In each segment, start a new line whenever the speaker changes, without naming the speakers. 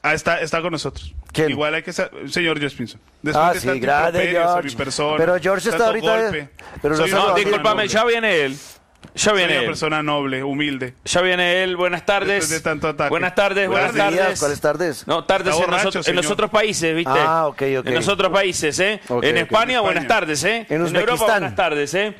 Está con nosotros.
¿Quién?
Igual hay que señor George Pinson. Después de
sí,
tanto
grande
improperio sobre
George.
mi persona,
Pero George está
tanto
ahorita...
golpe.
Pero
Soy
no,
una
discúlpame,
noble.
ya viene él. Ya
Soy
viene
una
él.
persona noble, humilde.
Ya viene él. Buenas tardes.
Después de tanto ataque.
Buenas tardes, buenas
Buenos días,
tardes.
¿Cuáles tardes?
No, tardes
Está
en,
borracho,
en los
señor.
otros países, ¿viste?
Ah, ok.
En los otros países, ¿eh?
Ok,
en
ok.
España,
En
buenas
España.
tardes, ¿eh?
En
Europa,
Uzbekistán.
buenas tardes, ¿eh?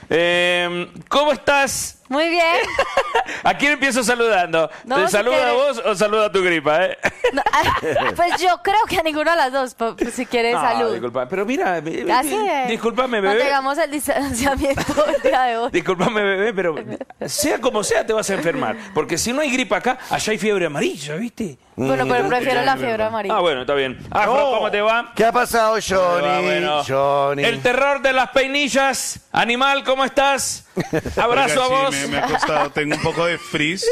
¿Cómo estás?
Muy bien.
¿A quién empiezo saludando?
No,
¿Te
si
saluda a
quieres.
vos o saluda a tu gripa, eh?
No, pues yo creo que a ninguna de las dos, pues, si quieres,
No,
salud.
disculpa, pero mira,
Así es.
discúlpame, bebé.
Mantengamos el distanciamiento el día de hoy.
Disculpame, bebé, pero sea como sea te vas a enfermar. Porque si no hay gripa acá, allá hay fiebre amarilla, ¿viste?
Bueno, pero prefiero la fiebre
Ah,
amarilla.
bueno, está bien. Afro, ¿cómo te va?
¿Qué ha pasado,
¿Cómo te va?
Johnny?
Bueno.
Johnny.
El terror de las peinillas. Animal, ¿cómo estás? Abrazo
Oiga,
a vos.
sí, me ha costado. Tengo un poco de frizz.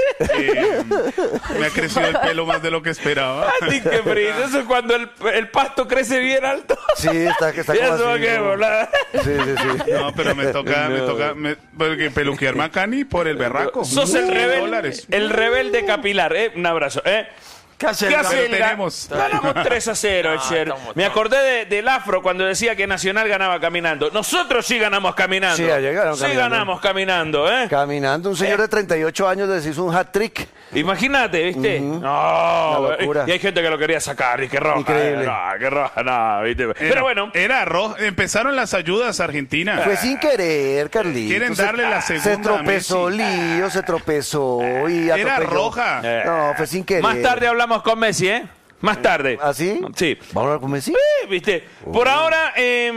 Me ha crecido el pelo más de lo que esperaba.
Ay, qué frío. Eso es cuando el pasto crece bien alto.
Sí, está
Y
como
eso
así.
qué,
¿no?
volada.
Sí, sí, sí.
No, pero me toca, porque peluquearme a Cani por el berraco.
Sos el
Dólares.
rebelde capilar, ¿eh? Un abrazo, ¿eh?
¿Qué hace
¿Qué hace
Pero
el
tenemos.
Ganamos 3-0 ayer.
estamos
Me acordé del Afro cuando decía que Nacional ganaba caminando. Nosotros sí ganamos caminando.
Sí, ayer ganamos
Sí
caminando.
ganamos caminando, ¿eh?
Caminando, un señor de 38 años les hizo un hat-trick.
Imagínate, ¿viste? No,
Una locura.
y hay gente que lo quería sacar y que roja.
Increíble.
No, que roja, no, ¿viste? Pero bueno.
Era rojo. Empezaron las ayudas a Argentina.
Fue sin querer, Carlitos.
Quieren darle la segunda
Se
a
tropezó
Messi.
Lío, se tropezó y
Era
atropelló.
roja.
No, fue sin querer.
Más tarde hablamos con Messi, ¿eh? Más tarde.
¿Así?
Sí.
¿Vamos a hablar con Messi?
¿Viste? Por ahora,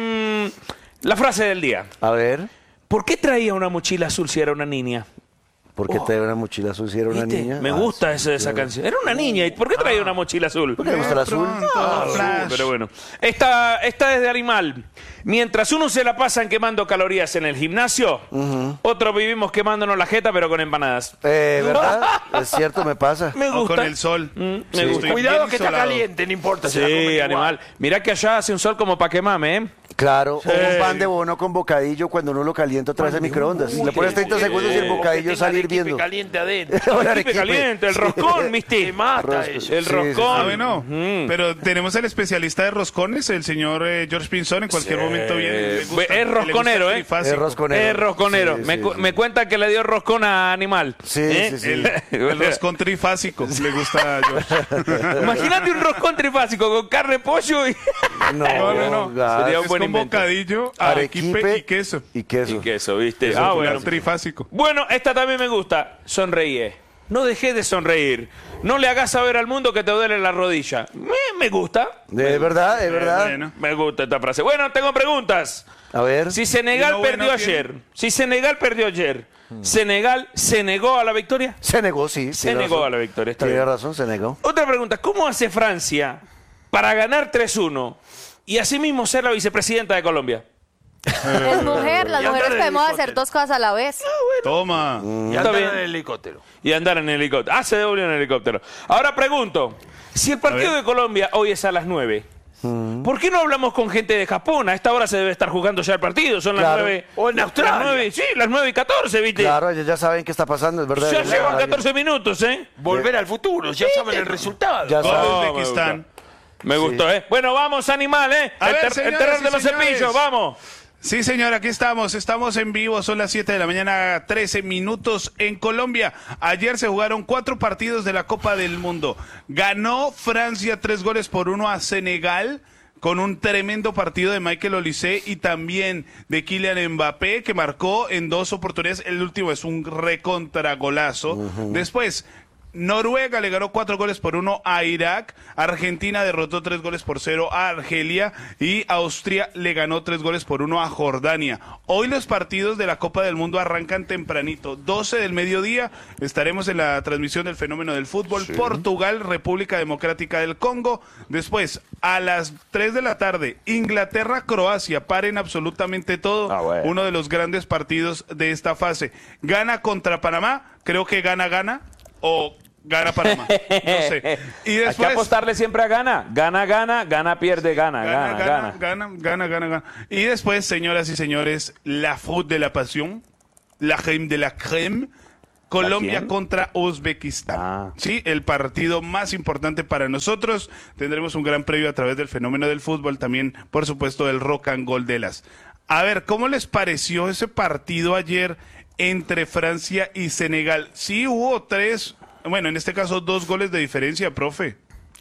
la frase del día.
A ver,
¿Por qué traía una mochila azul si era una niña?
¿por qué trae una mochila azul si era una
¿Viste?
niña?
Me gusta esa canción. Era una niña. ¿Y por qué traía una mochila azul?
¿Por qué le gusta el azul?
Flash.
Pero bueno. Esta es de animal. Mientras uno se la pasan quemando calorías en el gimnasio, otros vivimos quemándonos la jeta, pero con empanadas.
¿Verdad? Es cierto, me pasa.
Me
O
gusta.
con el sol.
Me
Sí,
gusta.
estoy
Cuidado
bien
que está
insolado.
caliente, no importa. se la comen
Sí,
igual.
animal. Mirá que allá hace un sol como para quemarme, ¿eh?
Claro, o un pan de bono con bocadillo cuando uno lo calienta otra vez en microondas. Le pones 30 segundos y el
Que
bocadillo
tenga
sale
arequipe
hirviendo.
caliente adentro.
Ahora
Arequipe
arequipe.
caliente, el roscón,
Te
¿viste?
mata eso.
El
Sí,
roscón.
Ah, bueno. Pero tenemos el especialista de roscones, el señor George Pinson. En cualquier momento viene. Le gusta-
Es rosconero,
le gusta el
¿eh?
trifásico.
Es rosconero.
Es rosconero.
Sí,
me,
sí,
cu-
sí.
me cuenta que le dio roscón a Animal.
Sí,
¿Eh?
sí, sí.
El roscón trifásico. Le gusta a George.
Imagínate un roscón trifásico con carne, pollo y...
No.
gas,
Sería un
Es
buen
con
invento.
bocadillo, arequipe y queso.
Y queso.
Y queso, ¿viste?
Es
Ah,
un
bueno.
trifásico.
Bueno, esta también me gusta. Sonreíe. No dejé de sonreír. No le hagas saber al mundo que te duele la rodilla. Me gusta.
De verdad, es verdad.
Bueno.
Me gusta esta frase. Bueno, tengo preguntas.
A ver.
Si
¿Y
Senegal
lo bueno
perdió
tiene?
ayer, ¿Senegal se negó a la victoria?
Se negó, sí.
Se negó a la victoria, está
Tiene
bien.
razón, se negó.
Otra pregunta, ¿cómo hace Francia para ganar 3-1 y asimismo ser la vicepresidenta de Colombia?
Es mujer, las
Y andar
mujeres
en
podemos
helicóptero.
hacer dos cosas a la vez.
Toma.
Y
Está
andar
bien.
en el helicóptero.
Y andar en helicóptero. Ah, se doble en helicóptero. Ahora pregunto, si el partido de Colombia hoy es a las 9, ¿por qué no hablamos con gente de Japón? A esta hora se debe estar jugando ya el partido, son las
Claro.
9.
O en Australia.
Las 9, sí, las 9:14, ¿viste?
Claro, ellos ya saben qué está pasando, es verdad.
Ya
Ya
llevan
saben.
14 minutos, ¿eh?
Volver al futuro, ya saben el resultado.
Ya
Gol
saben.
de
me
Uzbekistán.
Me gustó, ¿eh? Bueno, vamos, animal, ¿eh?
A ver,
el
señoras
terror
y
de los
señores.
cepillos, vamos.
Sí, señor, aquí estamos. Estamos en vivo. Son las 7 de la mañana, 13 minutos en Colombia. Ayer se jugaron 4 partidos de la Copa del Mundo. Ganó Francia 3-1 a Senegal, con un tremendo partido de Michael Olise y también de Kylian Mbappé, que marcó en 2 oportunidades. El último es un recontragolazo. Después, Noruega le ganó 4-1 a Irak, Argentina derrotó 3-0 a Argelia y Austria le ganó 3-1 a Jordania. Hoy los partidos de la Copa del Mundo arrancan tempranito, 12 del mediodía, estaremos en la transmisión del fenómeno del fútbol, Portugal, República Democrática del Congo, después a las 3 de la tarde, Inglaterra, Croacia, paren absolutamente todo,
bueno.
uno de los grandes partidos de esta fase. Gana contra Panamá, creo que gana o gana Panamá, no sé. Y
Hay que
después
apostarle siempre a gana. Gana, pierde, gana.
gana. Y después, señoras y señores, la foot de la pasión, la crème de la crème, Colombia
quién?
contra Uzbekistán.
Ah.
Sí, el partido más importante para nosotros. Tendremos un gran previo a través del fenómeno del fútbol, también, por supuesto, del Rock and Gold de las. A ver, ¿cómo les pareció ese partido ayer entre Francia y Senegal? Sí, hubo 3, bueno, en este caso 2 goles de diferencia, profe.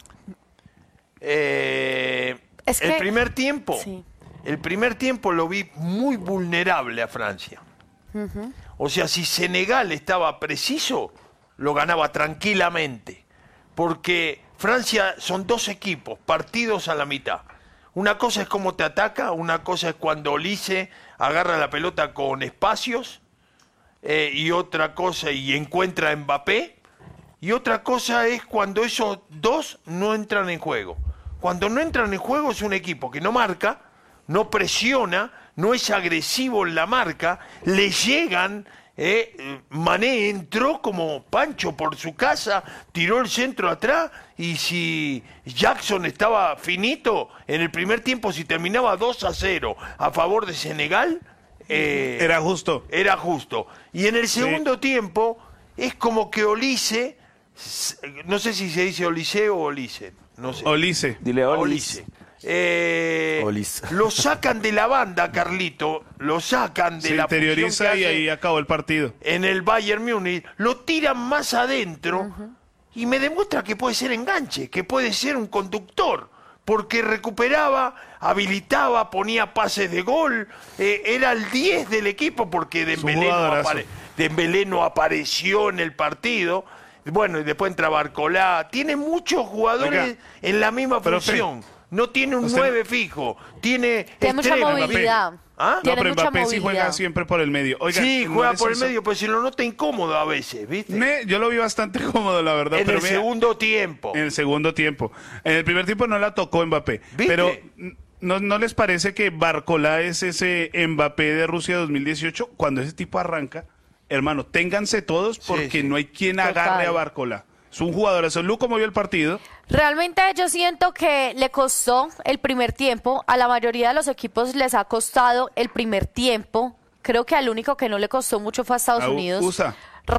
Es
El
que-
primer tiempo.
Sí.
El primer tiempo lo vi muy vulnerable a Francia. O sea, si Senegal estaba preciso, lo ganaba tranquilamente. Porque Francia son 2 equipos, partidos a la mitad. Una cosa es cómo te ataca, una cosa es cuando Olise agarra la pelota con espacios, y otra cosa, y encuentra a Mbappé, y otra cosa es cuando esos 2 no entran en juego. Cuando no entran en juego es un equipo que no marca, no presiona, no es agresivo en la marca, le llegan. Mané entró como Pancho por su casa, tiró el centro atrás, y si Jackson estaba finito, en el primer tiempo, si terminaba 2-0 a favor de Senegal,
Era justo.
era justo. Y en el segundo tiempo es como que Olise, no sé si se dice Olise o Olise, no sé.
Olise.
Dile
Olise.
Olise.
Lo sacan de la banda, Carlito, lo sacan de
Se
la posición
interioriza
que
y
hace
ahí acabó el partido.
en el Bayern Múnich, lo tiran más adentro y me demuestra que puede ser enganche, que puede ser un conductor, porque recuperaba, habilitaba, ponía pases de gol, era el 10 del equipo, porque
jugadorazo.
Dembélé no apareció en el partido. Bueno, y después entra Barcolá. Tiene muchos jugadores
Oiga,
en la misma
profe,
función. No tiene un
usted-
9 fijo, tiene
Tiene mucha
extremo.
movilidad.
¿Ah?
No,
Tiene
pero
mucha
Mbappé sí juega
movilidad.
siempre por el medio. Oiga,
Sí,
¿no
juega
les
por el
hizo-
medio, pero si lo nota incómodo a veces, ¿viste?
Yo lo vi bastante cómodo, la verdad.
En
pero
el
mira,
segundo tiempo.
En el segundo tiempo. En el primer tiempo no la tocó Mbappé.
¿Viste?
Pero ¿no les parece que Barcolá es ese Mbappé de Rusia 2018? Cuando ese tipo arranca, hermano, ténganse todos porque
sí.
no hay quien
Total.
agarre a Barcolá. Es un jugador, eso. Lu, ¿cómo vio el partido?
Realmente yo siento que le costó el primer tiempo. A la mayoría de los equipos les ha costado el primer tiempo. Creo que al único que no le costó mucho fue a Estados
A
Unidos.
USA.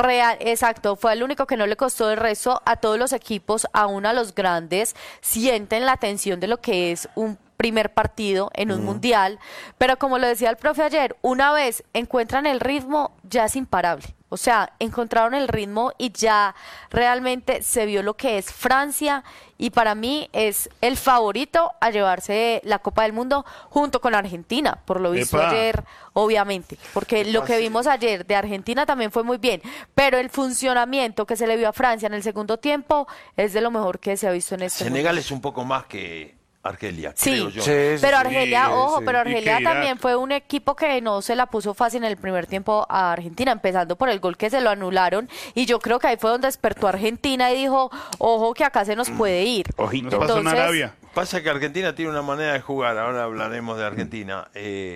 Exacto, fue el único que no le costó. El resto, a todos los equipos, aún a los grandes, sienten la tensión de lo que es un primer partido en un mundial. Pero como lo decía el profe ayer, una vez encuentran el ritmo, ya es imparable. O sea, encontraron el ritmo y ya realmente se vio lo que es Francia, y para mí es el favorito a llevarse la Copa del Mundo junto con Argentina, por lo visto
¡Epa!
ayer, obviamente, porque lo que vimos ayer de Argentina también fue muy bien, pero el funcionamiento que se le vio a Francia en el segundo tiempo es de lo mejor que se ha visto en este
Senegal es un poco más que Argelia,
Sí,
creo yo.
Sí,
pero
sí,
Argelia,
sí,
ojo,
sí.
pero
Y
Argelia
que Irak.
también fue un equipo que no se la puso fácil en el primer tiempo a Argentina, empezando por el gol que se lo anularon, y yo creo que ahí fue donde despertó Argentina y dijo, ojo que acá se nos puede ir.
Ojito.
Nos pasó en Arabia.
Pasa que Argentina tiene una manera de jugar, ahora hablaremos de Argentina,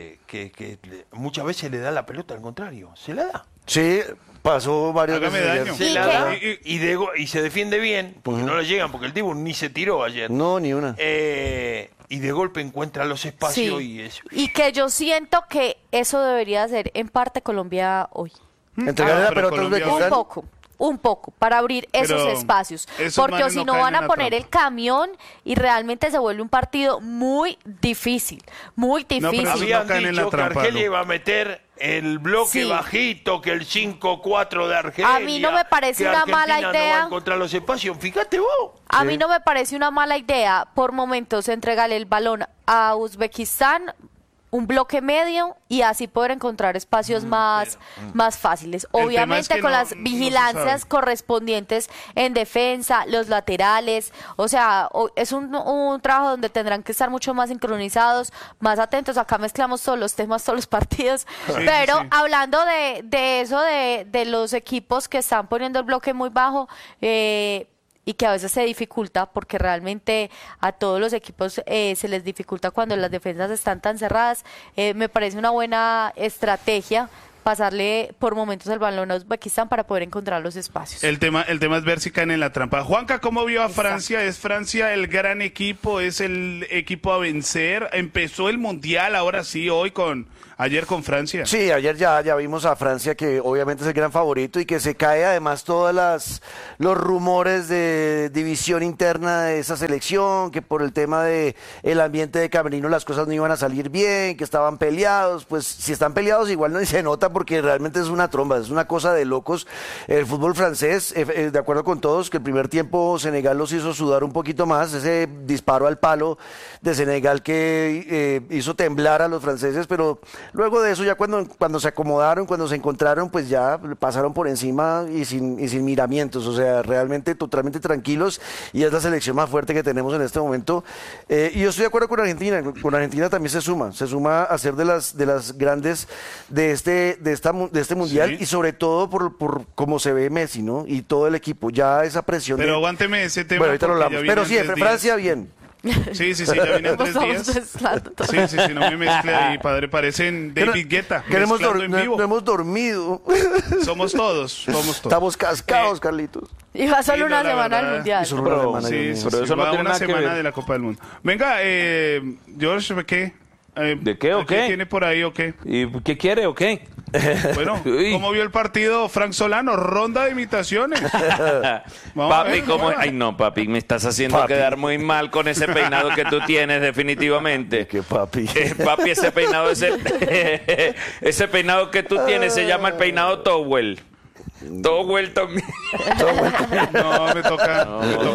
muchas veces le da la pelota al contrario, se la da.
Sí, pasó varias
Hágame
veces.
daño.
ayer.
Se
¿Y
la
qué?
da y se defiende bien, porque no le llegan, porque el Dibu ni se tiró ayer.
No, ni una.
Y de golpe encuentra los espacios
Sí,
y eso.
y que yo siento que eso debería ser en parte Colombia hoy.
Entregarle la
pero
pelota a
Colombia-
Uzbekistán.
Un poco, para abrir esos
Pero
espacios.
esos
Porque
manes
si
no
no
caen
van
en
a
la
poner
trampa.
el camión y realmente se vuelve un partido muy difícil, muy
pero
difícil.
había-
Habían
caen en la
dicho que
trampa,
Argelia
¿no?
iba a meter el bloque
Sí.
bajito, que el 5-4 de Argelia.
A mí no me parece
que
una mala
Argentina
idea.
No va a encontrar los espacios. Fíjate vos.
A mí no me parece una mala idea por momentos entregarle el balón a Uzbekistán, un bloque medio, y así poder encontrar espacios más fáciles.
El tema es
Obviamente
que
con
no-
las
no se
vigilancias
sabe.
correspondientes en defensa, los laterales. O sea, es un trabajo donde tendrán que estar mucho más sincronizados, más atentos. Acá mezclamos todos los temas, todos los partidos. Pero
sí.
hablando de eso, de los equipos que están poniendo el bloque muy bajo, y que a veces se dificulta, porque realmente a todos los equipos se les dificulta cuando las defensas están tan cerradas. Me parece una buena estrategia pasarle por momentos el balón a Uzbekistán para poder encontrar los espacios.
El tema es ver si caen en la trampa. Juanca, ¿cómo vio a Francia? ¿Es Francia el gran equipo? ¿Es el equipo a vencer? ¿Empezó el Mundial ahora sí, ayer con Francia?
Sí, ayer ya vimos a Francia, que obviamente es el gran favorito y que se cae además los rumores de división interna de esa selección, que por el tema de el ambiente de camerino las cosas no iban a salir bien, que estaban peleados. Pues si están peleados igual no se nota porque realmente es una tromba, es una cosa de locos. El fútbol francés, de acuerdo con todos, que el primer tiempo Senegal los hizo sudar un poquito más, ese disparo al palo de Senegal que hizo temblar a los franceses, pero luego de eso ya cuando se acomodaron, cuando se encontraron, pues ya pasaron por encima y sin miramientos, o sea, realmente totalmente tranquilos, y es la selección más fuerte que tenemos en este momento. Y yo estoy de acuerdo con Argentina también se suma a ser de las grandes de este mundial,
Sí.
y sobre todo por cómo se ve Messi, ¿no? Y todo el equipo, ya esa presión.
Pero aguánteme ese tema.
Bueno, ahorita lo
porque
hablamos.
ya
Pero
vienen
sí,
3 días.
Francia bien.
Sí, ya vienen 3
Estamos
días.
mezclando todo.
Sí, no me mezcle ahí, padre. Parecen David Guetta.
Que no
mezclando en vivo.
hemos dormido.
Somos todos.
Estamos cascados, Carlitos.
Y va solo
Sí,
una
la
semana
verdad.
al Mundial.
Y solo una
Pero,
semana,
Sí,
Dios mío.
pero eso no
va
tiene
una
nada que
semana
ver.
de la Copa del Mundo. Venga, George, ¿qué?
¿De qué o qué?
¿Tiene por ahí o qué?
¿Y qué quiere o qué?
Bueno,
Uy.
¿cómo vio el partido Frank Solano? Ronda de imitaciones. Vamos a
Papi,
ver,
¿cómo?
bueno.
Ay, no, papi, me estás haciendo
Papi.
quedar muy mal con ese peinado que tú tienes, definitivamente.
Que papi.
Papi, ese peinado, ese peinado que tú tienes se llama el peinado Towel. Towel también.
No, me toca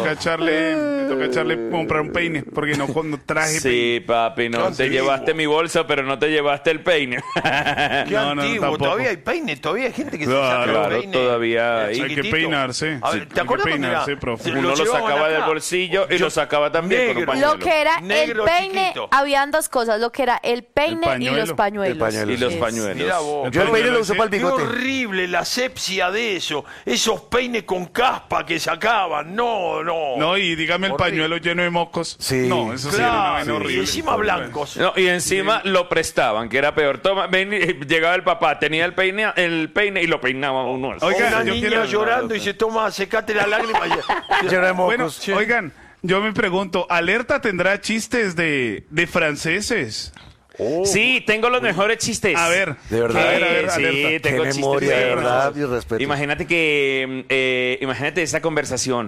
echarle comprar un peine, porque no traje
Sí, papi, no, te
antiguo.
llevaste mi bolsa, pero no te llevaste el peine.
Qué
No,
antiguo,
tampoco.
todavía hay peine, todavía hay gente que se
Claro,
saca el
claro,
peine.
todavía hay.
Hay que
chiquitito.
peinarse.
A ver,
Sí,
¿te
hay
acuerdas
que
cuando
peinarse,
era?
profe.
Uno lo
llevaban
sacaba
acá.
del bolsillo y lo sacaba también con un
negro.
pañuelo.
Lo que era
Negro
el peine,
chiquito.
habían dos cosas, lo que era el peine y
pañuelo.
los pañuelos.
El pañuelo.
Y los
Es-
pañuelos.
Mirá vos.
Yo el peine lo uso para el
Qué
bigote.
horrible la asepsia de eso. Esos peines con caspa que sacaban. No.
No, y dígame el
Horrible.
pañuelo lleno de mocos.
Sí.
No, eso sí era una
Claro,
vaina
y
horrible.
encima blancos.
No, y encima lo prestaban, que era peor. Toma, ven, y llegaba el papá, tenía el peine y lo peinaba uno.
O
Oiga,
una
yo
niña
quiero-
llorando y se toma, secate la lágrima.
Lleno de
Bueno,
mocos.
oigan, yo me pregunto, ¿Alerta tendrá chistes de franceses?
Sí, tengo los mejores chistes.
A ver,
De verdad.
a ver,
Sí,
Alerta.
tengo
Qué
chistes.
memoria, de
de
verdad, y respeto.
Imagínate que, imagínate esa conversación.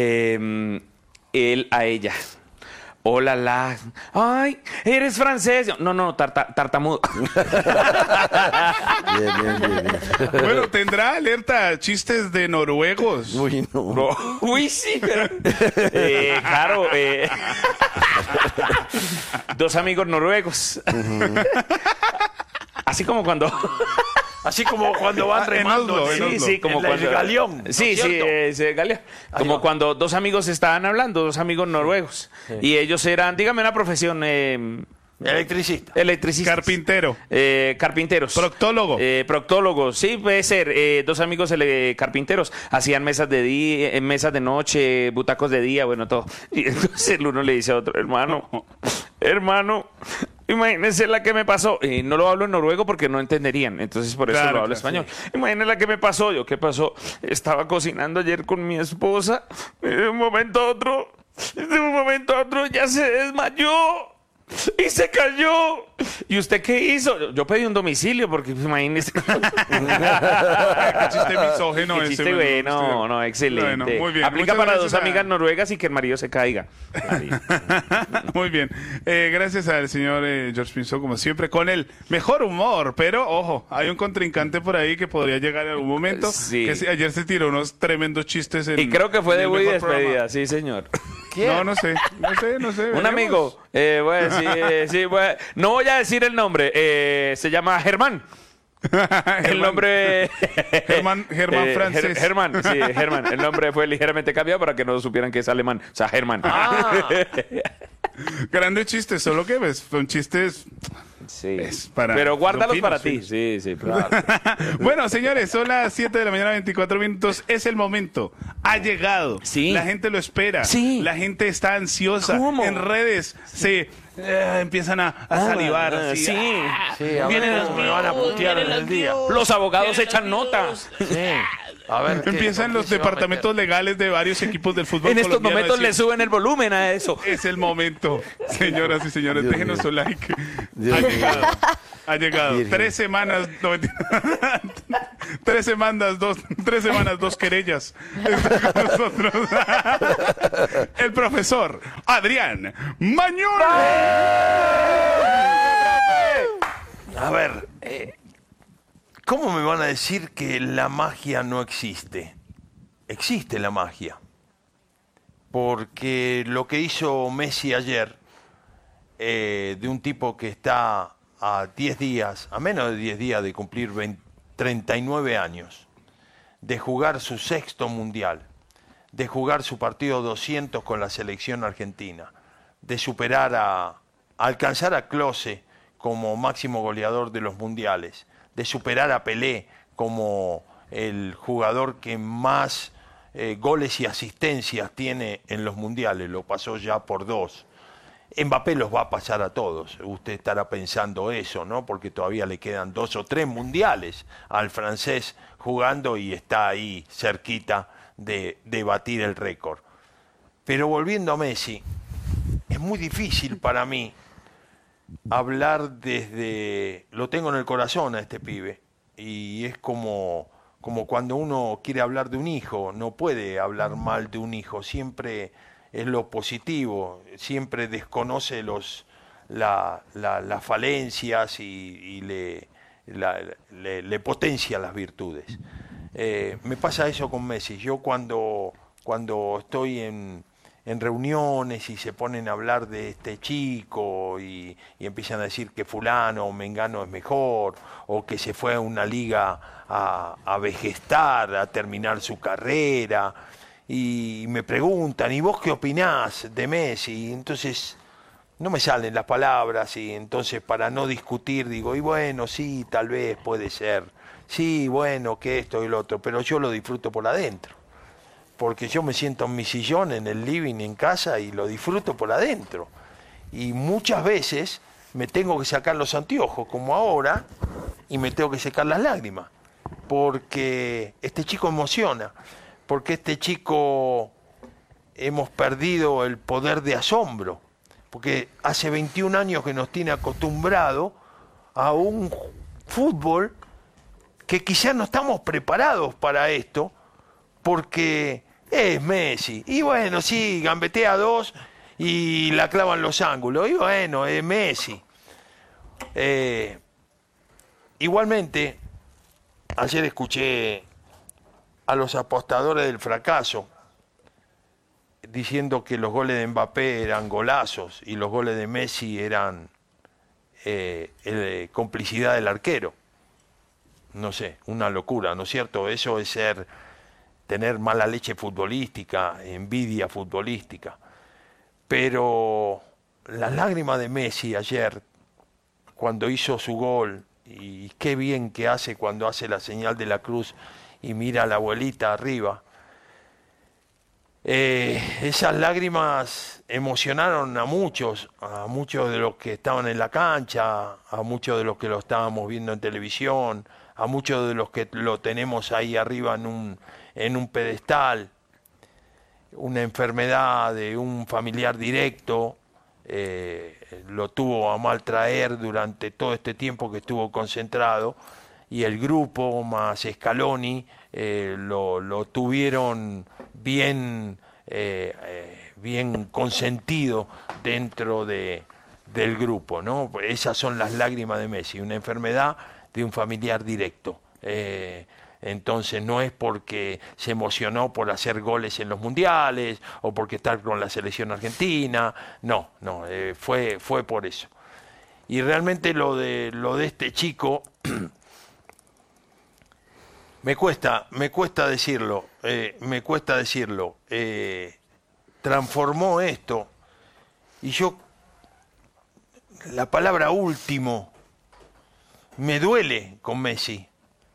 Él a ella. Hola, ay, eres francés. No, tartamudo.
Bien.
Bueno, ¿tendrá Alerta chistes de noruegos?
Uy, no.
No. Uy, sí, pero. Claro. Dos amigos noruegos. Así como cuando.
Así como cuando van
En
remando.
Oslo, en
Sí,
Oslo.
Sí, como
el
cuando.
galeón. ¿no
Sí,
es
sí,
cierto?
galeón.
Ahí
Como
va.
cuando dos amigos estaban hablando, dos amigos noruegos. Y ellos eran, dígame una profesión.
Electricista.
Electricistas.
Carpintero.
Carpinteros.
Proctólogo.
Proctólogos, sí, puede ser. Dos amigos carpinteros hacían mesas de día, mesas de noche, butacos de día, bueno, todo. Y entonces el uno le dice a otro, hermano, imagínense la que me pasó. No lo hablo en noruego porque no entenderían, entonces por eso
Claro,
lo hablo
claro,
español. Imagínense la que me pasó. Yo, ¿qué pasó? Estaba cocinando ayer con mi esposa. De un momento a otro ya se desmayó. Y se cayó. ¿Y usted qué hizo? Yo pedí un domicilio porque imagínese.
Qué chiste misógino
Qué
ese,
chiste bueno, no, excelente.
Bueno, muy bien.
Aplica
Muchas
para
gracias
dos amigas noruegas y que el marido se caiga. Ahí.
Muy bien. Gracias al señor George Pinzón, como siempre, con el mejor humor. Pero, ojo, hay un contrincante por ahí que podría llegar en algún momento.
Sí.
Que ayer se tiró unos tremendos chistes.
Y creo que fue
en
de
el
muy
mejor
despedida,
programa.
sí, señor.
No sé.
Un
veremos.
amigo, voy a decir, sí, no voy a decir el nombre, se llama Germán. El nombre.
Germán francés.
Germán, sí, Germán. El nombre fue ligeramente cambiado para que no supieran que es alemán. O sea, Germán.
Grandes chistes, solo que ves, son chistes
Sí.
Para
Pero guárdalos
los
para
finos,
ti. Sí, claro.
Bueno, señores, son las 7 de la mañana, 24 minutos. Es el momento. Ha llegado.
Sí.
La gente lo espera.
Sí.
La gente está ansiosa.
¿Cómo?
En redes se empiezan a salivar. Así.
Sí.
Sí, a ver
Vienen
cómo
los
me van a
vivos,
putear en
vienen
el día.
Los abogados echan nota.
Sí. A ver, ¿qué?
Empiezan
¿Por
los
qué se va a
departamentos
meter?
legales de varios equipos del fútbol
En estos
colombiano a
momentos le
decir,
suben el volumen a eso.
es el momento. Señoras y señores,
Dios
déjenos
mío.
su like.
Dios
Ha
mío.
llegado. Ha llegado.
Virgen.
3 semanas. No, mentira. 3 semanas, 2 querellas. Está con nosotros. El profesor Adrián Mañón.
A ver, ¿cómo me van a decir que la magia no existe? Existe la magia. Porque lo que hizo Messi ayer, de un tipo que está a 10 días, a menos de 10 días de cumplir 39 años, de jugar su 6º mundial, de jugar su partido 200 con la selección argentina, de superar alcanzar a Klose como máximo goleador de los mundiales, de superar a Pelé como el jugador que más goles y asistencias tiene en los mundiales, lo pasó ya por 2. Mbappé los va a pasar a todos, usted estará pensando eso, ¿no? Porque todavía le quedan 2 o 3 mundiales al francés jugando y está ahí cerquita de batir el récord. Pero volviendo a Messi, es muy difícil para mí hablar desde... Lo tengo en el corazón a este pibe, y es como cuando uno quiere hablar de un hijo, no puede hablar mal de un hijo, siempre es lo positivo, siempre desconoce las falencias y le potencia las virtudes. Me pasa eso con Messi. Yo cuando estoy en reuniones y se ponen a hablar de este chico y empiezan a decir que fulano o mengano es mejor, o que se fue a una liga a vegestar, a terminar su carrera, y me preguntan, ¿y vos qué opinás de Messi? Entonces no me salen las palabras, y entonces para no discutir digo, y bueno, sí, tal vez puede ser, sí, bueno, que esto y lo otro, pero yo lo disfruto por adentro. Porque yo me siento en mi sillón, en el living, en casa, y lo disfruto por adentro. Y muchas veces me tengo que sacar los anteojos, como ahora, y me tengo que secar las lágrimas. Porque este chico emociona, porque este chico hemos perdido el poder de asombro. Porque hace 21 años que nos tiene acostumbrado a un fútbol que quizás no estamos preparados para esto, porque es Messi. Y bueno, sí, gambetea 2 y la clavan los ángulos. Y bueno, es Messi. Igualmente, ayer escuché a los apostadores del fracaso diciendo que los goles de Mbappé eran golazos y los goles de Messi eran complicidad del arquero. No sé, una locura, ¿no es cierto? Eso es tener mala leche futbolística, envidia futbolística. Pero las lágrimas de Messi ayer, cuando hizo su gol, y qué bien que hace cuando hace la señal de la cruz y mira a la abuelita arriba, esas lágrimas emocionaron a muchos de los que estaban en la cancha, a muchos de los que lo estábamos viendo en televisión, a muchos de los que lo tenemos ahí arriba en un pedestal. Una enfermedad de un familiar directo lo tuvo a mal traer durante todo este tiempo que estuvo concentrado, y el grupo más Scaloni lo tuvieron bien consentido dentro del grupo, ¿no? Esas son las lágrimas de Messi, una enfermedad de un familiar directo. Entonces no es porque se emocionó por hacer goles en los mundiales o porque estar con la selección argentina, no, fue por eso. Y realmente lo de este chico me cuesta decirlo, transformó esto, y yo la palabra último me duele con Messi.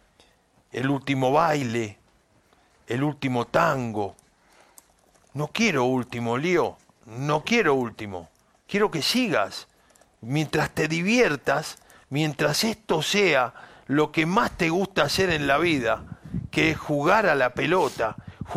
El último baile, el último tango. No quiero último, Lío, no quiero último. Quiero que sigas, mientras te diviertas, mientras esto sea lo que más te gusta hacer en la vida, que es jugar a la pelota,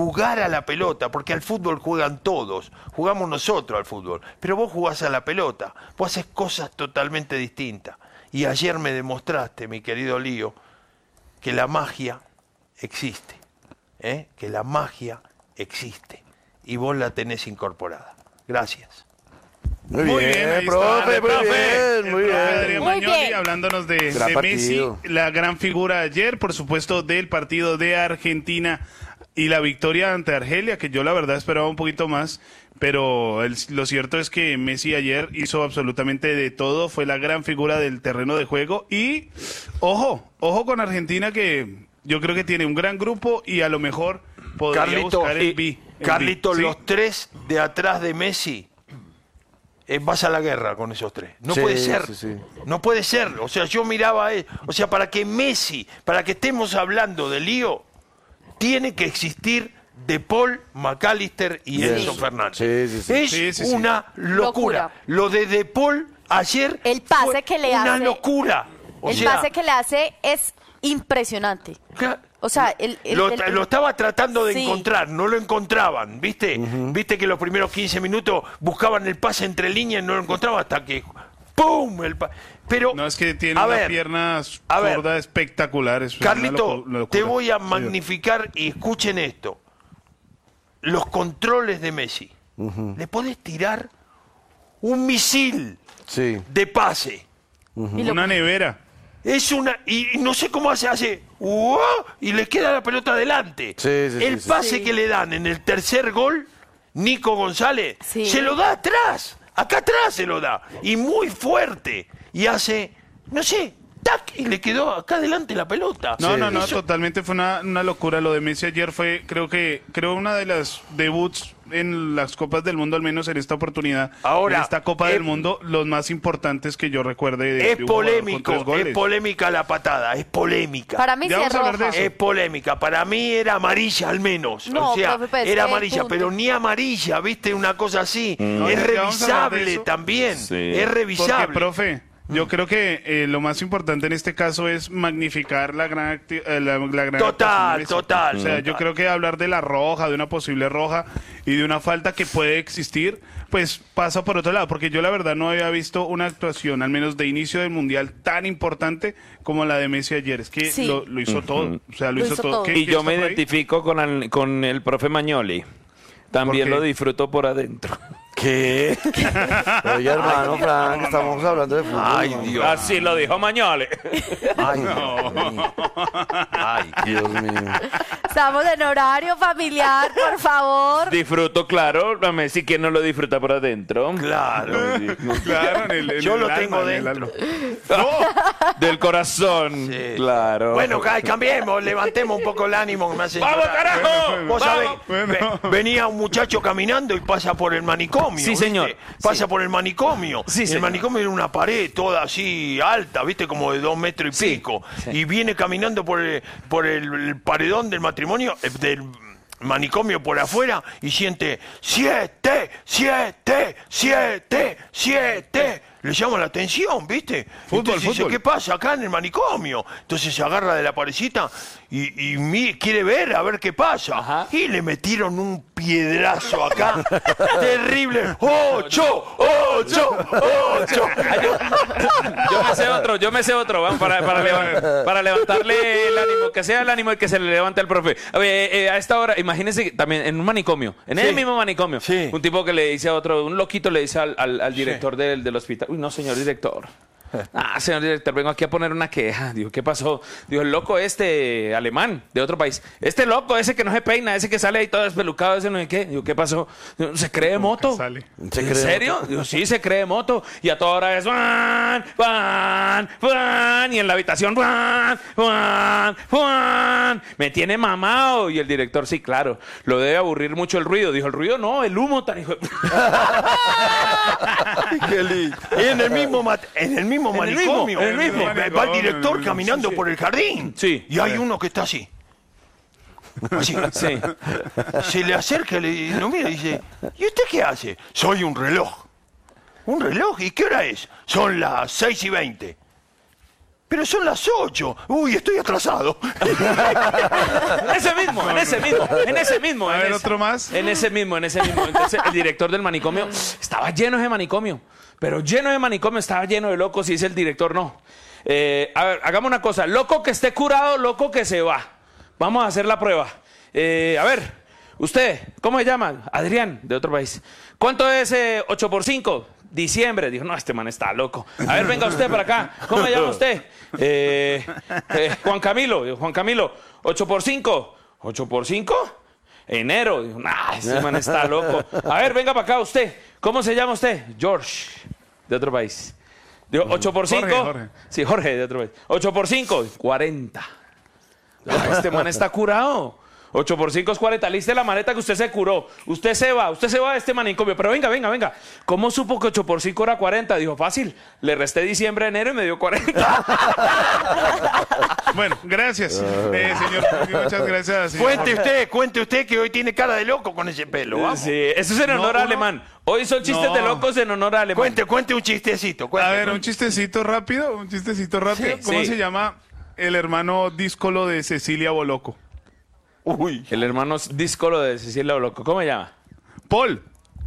porque al fútbol juegan todos, jugamos nosotros al fútbol, pero vos jugás a la pelota, vos haces cosas totalmente distintas. Y ayer me demostraste, mi querido Lío, que la magia existe, que la magia existe, y vos la tenés incorporada. Gracias.
Muy bien,
ahí
profe,
está,
muy
el
bien, muy
profe
bien.
Adrián
Muy
Magnoli,
bien.
hablándonos de
Gran
Messi,
partido.
la gran figura ayer, por supuesto, del partido de Argentina y la victoria ante Argelia, que yo la verdad esperaba un poquito más, pero lo cierto es que Messi ayer hizo absolutamente de todo, fue la gran figura del terreno de juego y ojo con Argentina, que yo creo que tiene un gran grupo y a lo mejor podría
Carlito,
buscar el B.
Carlito,
¿sí?
los tres de atrás de Messi, vas a la guerra con esos tres. No
Sí,
puede ser.
sí, sí.
No puede ser. O sea, yo miraba, o sea, para que Messi, para que estemos hablando de Lío, tiene que existir De Paul, McAllister y Enzo Fernández.
Sí, sí, sí.
Es
Sí, sí, sí.
una locura.
Locura.
Lo de Paul ayer
El pase
fue
que le
una
hace-
locura. O
El
sea,
pase que le hace es impresionante. O sea,
lo estaba tratando de
Sí.
encontrar, no lo encontraban, ¿viste? Viste que los primeros 15 minutos buscaban el pase entre líneas y no lo encontraban hasta que ¡pum! Pero,
No, es que tiene
a
una
ver,
pierna
a ver,
zurda espectacular. Es una
Carlito,
locura.
te voy a
Sí.
magnificar y escuchen esto. Los controles de Messi. Le podés tirar un misil
Sí.
de pase.
Una nevera.
Es una. Y no sé cómo hace. ¡Uah! Y le queda la pelota adelante.
Sí, sí,
el
sí, sí.
pase
Sí.
que le dan en el tercer gol, Nico González,
Sí.
se lo da atrás. Acá atrás se lo da. Y muy fuerte. Y hace. No sé. ¡Tac! Y le quedó acá adelante la pelota.
No, no,
Eso-
totalmente fue una locura. Lo de Messi ayer fue, creo una de las debuts en las Copas del Mundo, al menos en esta oportunidad.
Ahora,
en esta Copa del Mundo, los más importantes que yo recuerde.
Es
de un jugador con
polémico,
3 goles.
es polémica la patada, es polémica.
Para mí
Ya
sí es
vamos a hablar de
roja.
eso.
Es polémica, para mí era amarilla al menos.
No,
o sea,
profe, pues,
era
¿qué
amarilla,
punto?
pero ni amarilla, ¿viste? Una cosa así.
No,
Es
ya vamos a hablar de
revisable
eso.
también.
Sí.
Es
Porque,
revisable.
profe, yo creo que lo más importante en este caso es magnificar la gran la gran
Total,
actuación de Messi.
total,
O sea, yo
total.
creo que hablar de la roja, de una posible roja y de una falta que puede existir, pues pasa por otro lado, porque yo la verdad no había visto una actuación, al menos de inicio del Mundial, tan importante como la de Messi ayer. Es que
Sí.
lo hizo todo. O sea, lo
Lo
hizo
hizo
todo.
todo.
¿Qué-
Y
qué
yo
está
me
por ahí?
identifico con el profe Magnoli. También
¿Por qué?
lo disfruto por adentro.
¿Qué? Oye, hermano Frank, estamos hablando de fútbol.
Ay,
hermano.
Dios.
Así lo dijo Magnoli.
Ay, Dios mío.
Ay,
Dios mío.
Estamos en horario familiar, por favor.
Disfruto, claro. A Messi, ¿quién no lo disfruta por adentro?
claro.
Claro, en
Yo
el
lo
alma,
tengo
en el
dentro.
alma.
Del corazón.
Sí.
Claro.
Bueno, cambiemos, levantemos un poco el ánimo que me hace
¡Vamos,
llorar.
carajo!
Vos sabés,
Bueno.
venía un muchacho caminando y pasa por el manicomio.
Sí,
¿viste?
señor.
Pasa por el manicomio.
Sí,
Y el
señor.
manicomio era una pared toda así alta, ¿viste? Como de 2 metros y
Sí,
pico.
sí.
Y viene caminando por el paredón del matrimonio, del manicomio por afuera y siente 7, 7, 7, 7. Le llama la atención, ¿viste?
Fútbol,
Entonces dice,
fútbol.
¿qué pasa acá en el manicomio? Entonces se agarra de la parecita y quiere ver a ver qué pasa.
Ajá.
Y le metieron un piedrazo acá. Terrible. 8, 8, 8.
Yo me sé otro, vamos, para levantarle el ánimo, que sea el ánimo el que se le levante al profe. A esta hora, imagínense que también en un manicomio, en
Sí.
el mismo manicomio,
Sí.
un tipo que le dice a otro, un loquito le dice al director del hospital, uy, no, señor director, Señor director, vengo aquí a poner una queja. Dijo, ¿qué pasó? Dijo, el loco alemán, de otro país. Este loco, ese que no se peina, ese que sale ahí todo despelucado, ese no sé qué. Digo, ¿qué pasó? Digo, ¿se cree moto? ¿En serio? Digo, sí, se cree moto. Y a toda hora es ¡Juan! ¡Juan! ¡Juan! Y en la habitación ¡Juan! ¡Juan! ¡Juan! Me tiene mamado. Y el director, sí, claro, lo debe aburrir mucho el ruido. Dijo, el ruido no, el humo tan hijo.
Qué lindo. En el mismo manicomio. Va el director caminando por el jardín.
Sí.
Y hay uno que está así. Así.
Sí.
Se le acerca y lo mira y dice, ¿y usted qué hace? Soy un reloj. ¿Un reloj? ¿Y qué hora es? Son las 6:20. Pero son las 8. Uy, estoy atrasado.
En ese mismo.
A ver, otro más.
En ese mismo. Entonces, el director del manicomio estaba lleno de manicomio. Pero lleno de manicomio, estaba lleno de locos. Y dice el director, no. A ver, hagamos una cosa. Loco que esté curado, loco que se va. Vamos a hacer la prueba. A ver, usted, ¿cómo se llama? Adrián, de otro país. ¿Cuánto es 8 por 5? Diciembre. Dijo, no, este man está loco. A ver, venga usted para acá. ¿Cómo se llama usted? Juan Camilo. Dijo, Juan Camilo, 8 por 5. ¿8 por 5? Enero. Dijo, nah, este man está loco. A ver, venga para acá usted. ¿Cómo se llama usted? George, de otro país. Dijo, 8 por 5.
Jorge.
Sí, Jorge, de otro país. 8 por 5, 40. Este man está curado. 8 por 5 es 40. Liste la maleta que usted se curó. Usted se va de este manicomio. Pero venga. ¿Cómo supo que 8 por 5 era 40? Dijo, fácil. Le resté diciembre, enero y me dio 40.
Bueno, gracias, señor. Muchas gracias. Señor.
Cuente usted que hoy tiene cara de loco con ese pelo. Vamos.
Sí, eso es en honor a Alemán. Hoy son chistes de locos en honor a Alemán.
Cuente un chistecito.
A ver, un chistecito rápido.
Sí,
¿Cómo
sí.
se llama el hermano díscolo de Cecilia Boloco?
Uy.
El hermano díscolo de Cecilia Boloco. ¿Cómo se llama?
Paul.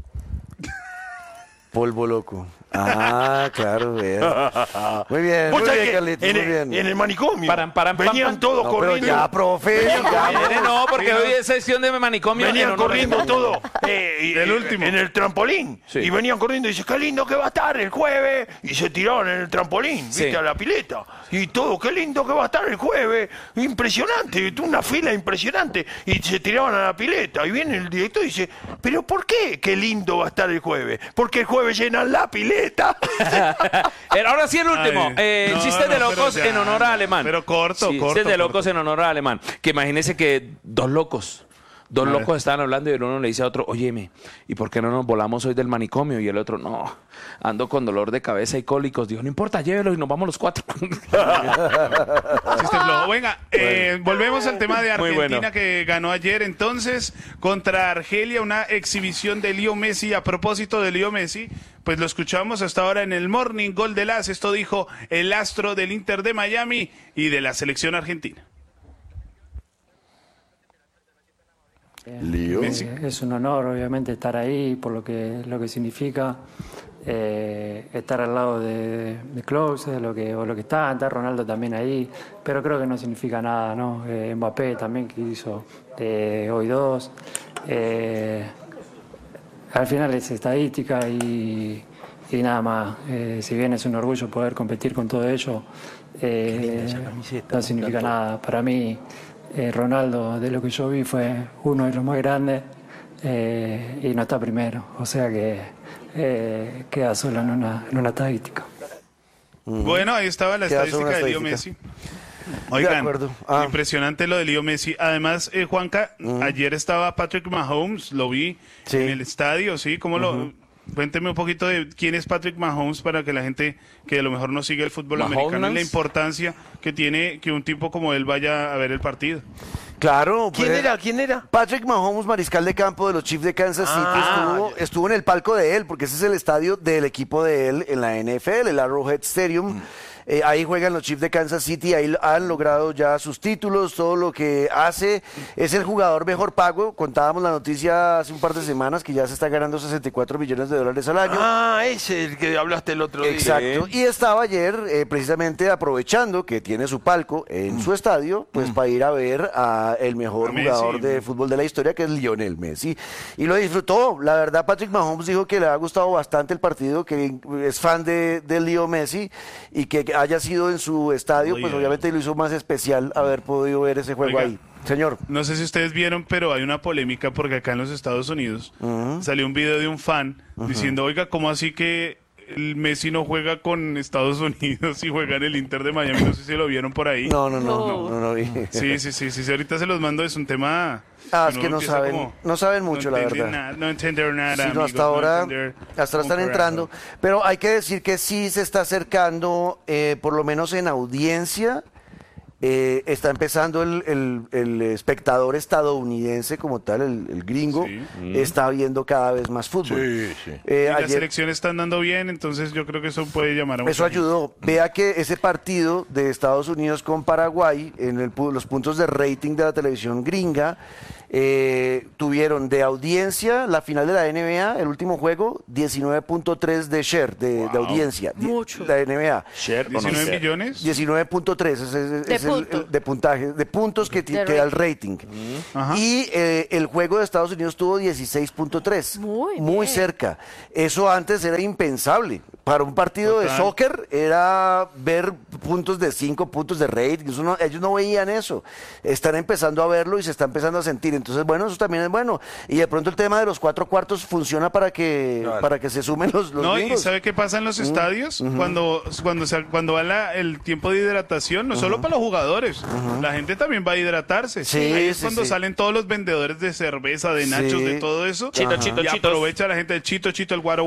Polvo loco. Ah, claro, vea. Muy bien,
¿Vos sabés que
Carlitos, muy bien.
en el manicomio
Paran,
venían
pam.
todos
No, pero
corriendo.
ya, profe, ya.
No, porque
Sí, no.
hoy es sesión de manicomio.
Venían
en honor a
corriendo
Alemán.
todos
El último.
en el trampolín.
Sí.
Y venían corriendo y dice, qué lindo que va a estar el jueves. Y se tiraban en el trampolín,
Sí.
viste, a la pileta. Y todo, qué lindo que va a estar el jueves. Impresionante, una fila impresionante. Y se tiraban a la pileta. Y viene el director y dice, ¿pero por qué qué lindo va a estar el jueves? Porque el jueves llenan la pileta.
Ahora sí el último.
Ay, no,
chistes de
no,
locos
pero ya,
en honor a Alemán.
pero corto.
Chistes de locos en honor a Alemán. Que imagínese que dos locos estaban hablando y el uno le dice a otro, óyeme, ¿y por qué no nos volamos hoy del manicomio? Y el otro, no, ando con dolor de cabeza y cólicos. Dijo, no importa, llévelo y nos vamos los 4.
Chiste flojo. Venga, volvemos al tema de
Muy
Argentina
bueno.
que ganó ayer entonces contra Argelia, una exhibición de Leo Messi. A propósito de Leo Messi, pues lo escuchamos hasta ahora en el Morning Gol de Las. Esto dijo el astro del Inter de Miami y de la selección argentina.
Lío.
Es un honor, obviamente, estar ahí por lo que significa estar al lado de Klose, de lo que está Ronaldo también ahí, pero creo que no significa nada, ¿no? Mbappé también que hizo hoy 2. Al final es estadística y nada más. Si bien es un orgullo poder competir con todo ello, no significa nada. Para mí, Ronaldo, de lo que yo vi, fue uno de los más grandes y no está primero. O sea que queda solo en una estadística.
Bueno, ahí estaba la
Queda
estadística
una
de Leo
estadística.
Messi. Oigan,
acuerdo.
impresionante lo de Leo Messi. Además, Juanca, ayer estaba Patrick Mahomes, lo vi
Sí.
en el estadio, ¿sí? ¿Cómo lo...? Cuénteme un poquito de quién es Patrick Mahomes para que la gente que a lo mejor no sigue el fútbol americano y la importancia que tiene que un tipo como él vaya a ver el partido.
Claro.
¿Quién
pues,
era? ¿Quién era?
Patrick Mahomes, mariscal de campo de los Chiefs de Kansas City, estuvo en el palco de él, porque ese es el estadio del equipo de él en la NFL, el Arrowhead Stadium. Ahí juegan los Chiefs de Kansas City, ahí han logrado ya sus títulos, todo lo que hace. Es el jugador mejor pago. Contábamos la noticia hace un par de semanas que ya se está ganando 64 millones de dólares al año.
Ah, ese es el que hablaste el otro día.
Exacto. Y estaba ayer precisamente aprovechando que tiene su palco en su estadio, pues para ir a ver a el mejor jugador de fútbol de la historia, que es Lionel Messi. Y lo disfrutó. La verdad, Patrick Mahomes dijo que le ha gustado bastante el partido, que es fan de Leo Messi y que haya sido en su estadio, pues obviamente lo hizo más especial haber podido ver ese juego ahí. Señor.
No sé si ustedes vieron, pero hay una polémica porque acá en los Estados Unidos salió un video de un fan diciendo, oiga, ¿cómo así que el Messi no juega con Estados Unidos y juega en el Inter de Miami? No sé si lo vieron por ahí.
No vi.
Sí, ahorita se los mando, es un tema...
es que no saben mucho, la verdad.
No entienden nada,
sí, no,
amigos,
hasta ahora están
un
entrando.
carajo.
Pero hay que decir que sí se está acercando, por lo menos en audiencia, está empezando el espectador estadounidense como tal, el gringo, está viendo cada vez más fútbol.
Y las selecciones están dando bien, entonces yo creo que eso puede llamar a mucha
Eso ayudó. Vea que ese partido de Estados Unidos con Paraguay, en los puntos de rating de la televisión gringa, tuvieron de audiencia la final de la NBA, el último juego, 19.3 de share, de audiencia.
Mucho.
La NBA.
Share,
19 millones.
19.3 de puntaje, de puntos que da el rating. Y el juego de Estados Unidos tuvo 16.3. Muy cerca. Eso antes era impensable. Para un partido de soccer era ver puntos de 5 puntos de rating. Ellos no veían eso. Están empezando a verlo y se está empezando a sentir. Entonces, bueno, eso también es bueno. Y de pronto el tema de los 4 cuartos funciona para que se sumen los
No,
gringos.
¿y sabe qué pasa en los estadios? Cuando va el tiempo de hidratación, no solo para los jugadores, la gente también va a hidratarse. Ahí es cuando salen todos los vendedores de cerveza, de nachos, de todo eso.
Chito,
y aprovecha la gente, el chito, el guaro.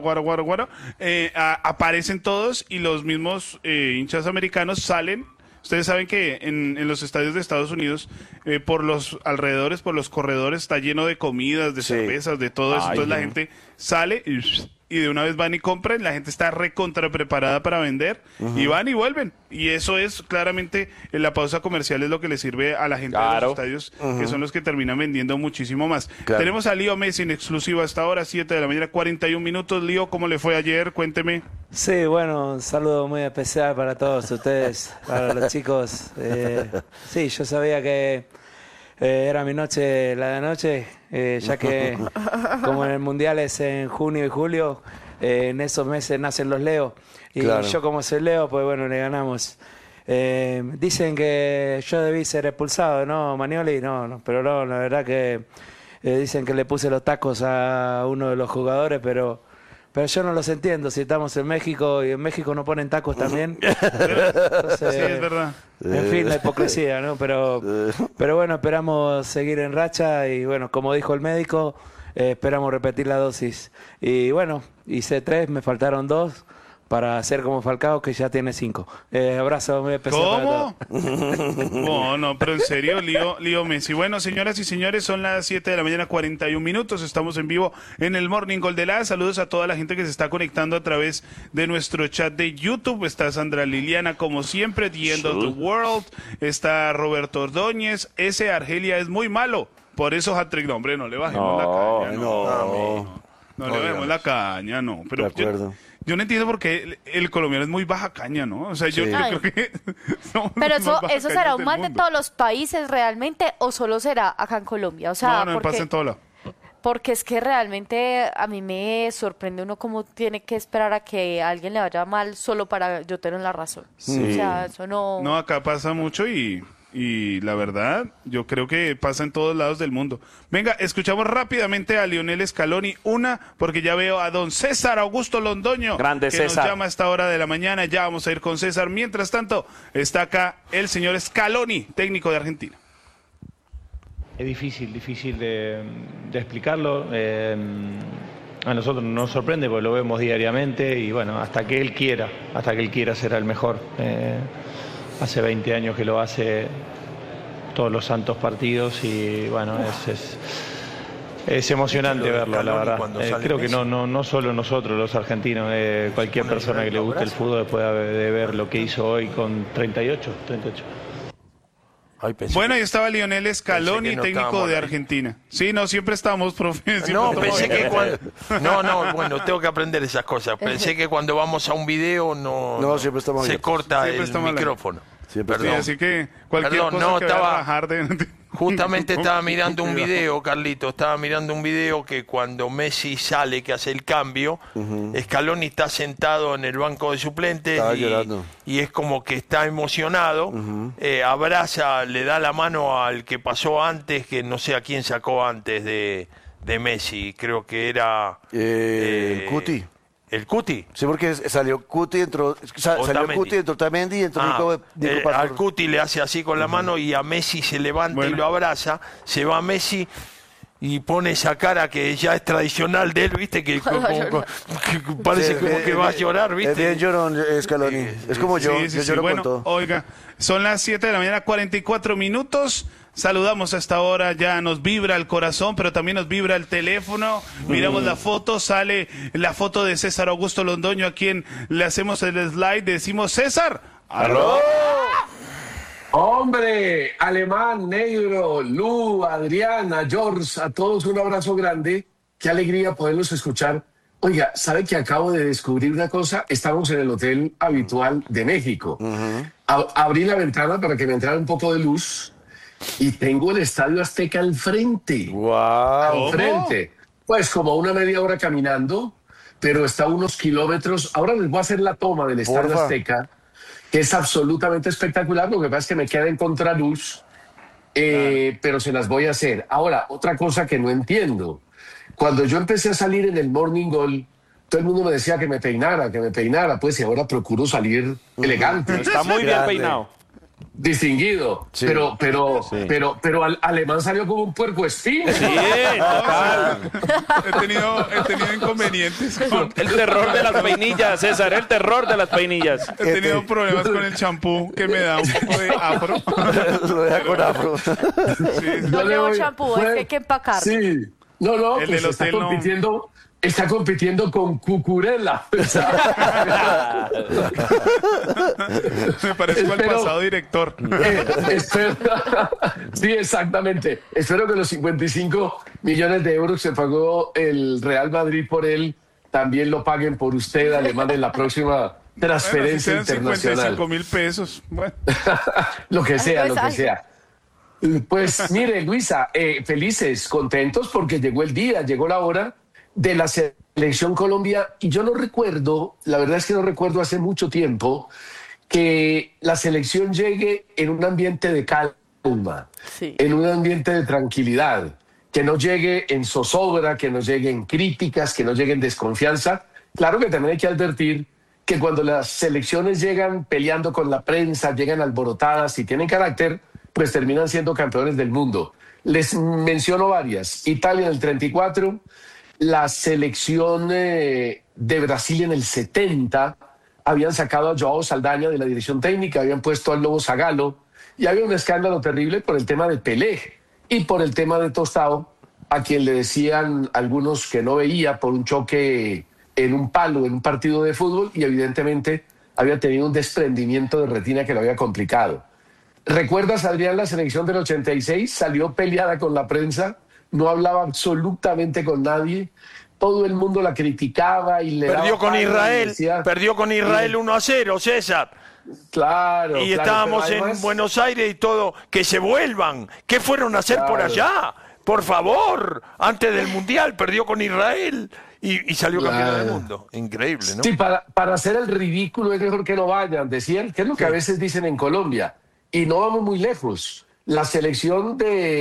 Aparecen todos y los mismos hinchas americanos salen. Ustedes saben que en los estadios de Estados Unidos, por los alrededores, por los corredores, está lleno de comidas, de cervezas, de todo eso. Entonces la gente sale y de una vez van y compran. La gente está recontra preparada para vender y van y vuelven. Y eso es claramente, en la pausa comercial es lo que le sirve a la gente de los estadios, que son los que terminan vendiendo muchísimo más. Tenemos a Leo Messi en exclusiva hasta ahora, 7 de la mañana, 41 minutos. Leo, ¿cómo le fue ayer? Cuénteme.
Sí, bueno, un saludo muy especial para todos ustedes, para los chicos. Sí, yo sabía que era mi noche, la de noche, ya que como en el Mundial es en junio y julio, en esos meses nacen los Leo. Y yo como soy Leo, pues bueno, le ganamos. Dicen que yo debí ser expulsado, ¿no, Manioli? No, pero no, la verdad que dicen que le puse los tacos a uno de los jugadores, pero yo no los entiendo. Si estamos en México y en México no ponen tacos también. Entonces,
Sí, es verdad.
En fin, la hipocresía, ¿no? Pero bueno, esperamos seguir en racha y bueno, como dijo el médico, esperamos repetir la dosis. Y bueno, hice 3, me faltaron 2 para hacer como Falcao, que ya tiene 5. Abrazo muy especial para
¿Cómo?
todos.
No, pero en serio, Leo Messi. Bueno, señoras y señores, son las 7 de la mañana, 41 minutos. Estamos en vivo en el Morning Call de la. Saludos a toda la gente que se está conectando a través de nuestro chat de YouTube. Está Sandra Liliana, como siempre, The End of the World. Está Roberto Ordóñez. Ese Argelia es muy malo. Por eso hat-trick. No, hombre, no le bajemos la caña. No le bajemos la caña, no. Pero
de acuerdo.
Yo no entiendo por qué el colombiano es muy baja caña, ¿no? O sea, yo creo que...
Pero eso será un mal de todos los países realmente, o solo será acá en Colombia. O sea,
no, pasa en todo lado.
Porque es que realmente a mí me sorprende uno cómo tiene que esperar a que a alguien le vaya mal solo para yo tener la razón. O sea, eso no...
No, acá pasa mucho y la verdad, yo creo que pasa en todos lados del mundo. Venga, escuchamos rápidamente a Lionel Scaloni, porque ya veo a don César Augusto Londoño,
Grande
que
César.
nos llama a esta hora de la mañana. Ya vamos a ir con César. Mientras tanto, está acá el señor Scaloni, técnico de Argentina.
Es difícil de explicarlo. A nosotros nos sorprende porque lo vemos diariamente y bueno, hasta que él quiera será el mejor. Hace 20 años que lo hace todos los santos partidos y bueno, Es emocionante
Lo de
verlo, la
Scaloni
verdad.
cuando sale
Creo que
Messi.
no solo nosotros los argentinos, cualquier
Con el
persona que le guste el fútbol puede de ver lo que hizo hoy con 38.
Ay, pensé
Bueno,
que-
ahí estaba Lionel Scaloni,
pensé que no
técnico
estábamos
de
ahí.
Argentina. Sí, no, siempre estamos, profe. siempre
No,
estamos
pensé
ahí.
que cuando... No, bueno, tengo que aprender esas cosas. Pensé que cuando vamos a un video
No, siempre estamos
se
abiertos.
corta
Siempre
el
estamos al aire.
micrófono.
Siempre
Sí,
Perdón.
así que cualquier
Perdón,
cosa
no,
que vaya a
estaba-
bajar de...
Justamente estaba mirando un video, Carlito, estaba mirando un video que cuando Messi sale, que hace el cambio, Scaloni está sentado en el banco de suplentes
Estaba llorando.
y es como que está emocionado, abraza, le da la mano al que pasó antes, que no sé a quién sacó antes de Messi, creo que era...
El Cuti.
¿El Cuti?
Sí, porque salió Cuti, salió
Otamendi.
Cuti, entró Otamendi y entró Nico
al
Pazurro.
Cuti le hace así con la mano y a Messi se levanta
Bueno.
y lo abraza, se va Messi y pone esa cara que ya es tradicional de él, ¿viste? Que parece
Sí,
como que va a llorar, ¿viste?
Es bien llorón, Scaloni. Es como yo,
Sí, sí,
yo
sí.
lloro
Bueno,
con todo.
oiga, son las 7 de la mañana, 44 minutos. Saludamos a esta hora, ya nos vibra el corazón, pero también nos vibra el teléfono. Miramos la foto, sale la foto de César Augusto Londoño, a quien le hacemos el slide, decimos, César, ¡aló!
Hombre, Alemán, Negro, Lu, Adriana, George, a todos un abrazo grande. Qué alegría poderlos escuchar. Oiga, ¿sabe que acabo de descubrir una cosa? Estamos en el hotel habitual de México. Abrí la ventana para que me entrara un poco de luz y tengo el Estadio Azteca al frente.
¡Wow!
Al frente. Pues como una media hora caminando, pero está a unos kilómetros. Ahora les voy a hacer la toma del Estadio
Porfa.
Azteca, que es absolutamente espectacular. Lo que pasa es que me queda en contraluz, pero se las voy a hacer. Ahora, otra cosa que no entiendo. Cuando yo empecé a salir en el Morning Goal, todo el mundo me decía que me peinara, pues, y ahora procuro salir elegante,
Está muy bien
Grande.
peinado.
distinguido.
Sí.
Pero Alemán salió como un puerco espín.
Sí, total.
He tenido inconvenientes con...
El terror de las peinillas, César, el terror de las peinillas.
He tenido problemas con el champú que me da un poco de afro.
Lo deja con afro.
No
Yo le
llevo
voy-
champú, es que hay que empacar.
Sí. No,
El
pues
del
está
hotel no.
compitiendo con Cucurella.
Me parezco al
Espero-
pasado director.
Espero- sí, exactamente. Espero que los 55 millones de euros que se pagó el Real Madrid por él también lo paguen por usted, Alemán, en la próxima
Bueno, si
transferencia
sean
internacional.
55.000 pesos. Bueno,
Lo que sea,
Algo
lo
es
que
algo.
sea. Pues mire, Luisa, felices, contentos porque llegó el día, llegó la hora de la selección Colombia y yo no recuerdo, la verdad es que no recuerdo hace mucho tiempo que la selección llegue en un ambiente de calma,
Sí.
en un ambiente de tranquilidad, que no llegue en zozobra, que no llegue en críticas, que no llegue en desconfianza. Claro que también hay que advertir que cuando las selecciones llegan peleando con la prensa, llegan alborotadas y tienen carácter, pues terminan siendo campeones del mundo. Les menciono varias. Italia en el 34, la selección de Brasil en el 70, habían sacado a Joao Saldaña de la dirección técnica, habían puesto al Lobo Zagallo, y había un escándalo terrible por el tema de Pelé y por el tema de Tostao, a quien le decían algunos que no veía por un choque en un palo, en un partido de fútbol, y evidentemente había tenido un desprendimiento de retina que lo había complicado. ¿Recuerdas, Adrián, la selección del 86? Salió peleada con la prensa, no hablaba absolutamente con nadie, todo el mundo la criticaba y le
Perdió
daba
con
palo y
Israel,
decía-
perdió con Israel 1-0, César.
Claro.
Y
claro,
estábamos
pero
en
además-
Buenos Aires y todo. Que se vuelvan. ¿Qué fueron a hacer por
Claro.
allá? Por favor, antes del Mundial perdió con Israel y salió campeón
Claro.
del mundo. Increíble, ¿no?
Sí, para hacer el ridículo es mejor que no vayan, decían, que es lo que a veces dicen en Colombia. Y no vamos muy lejos. La selección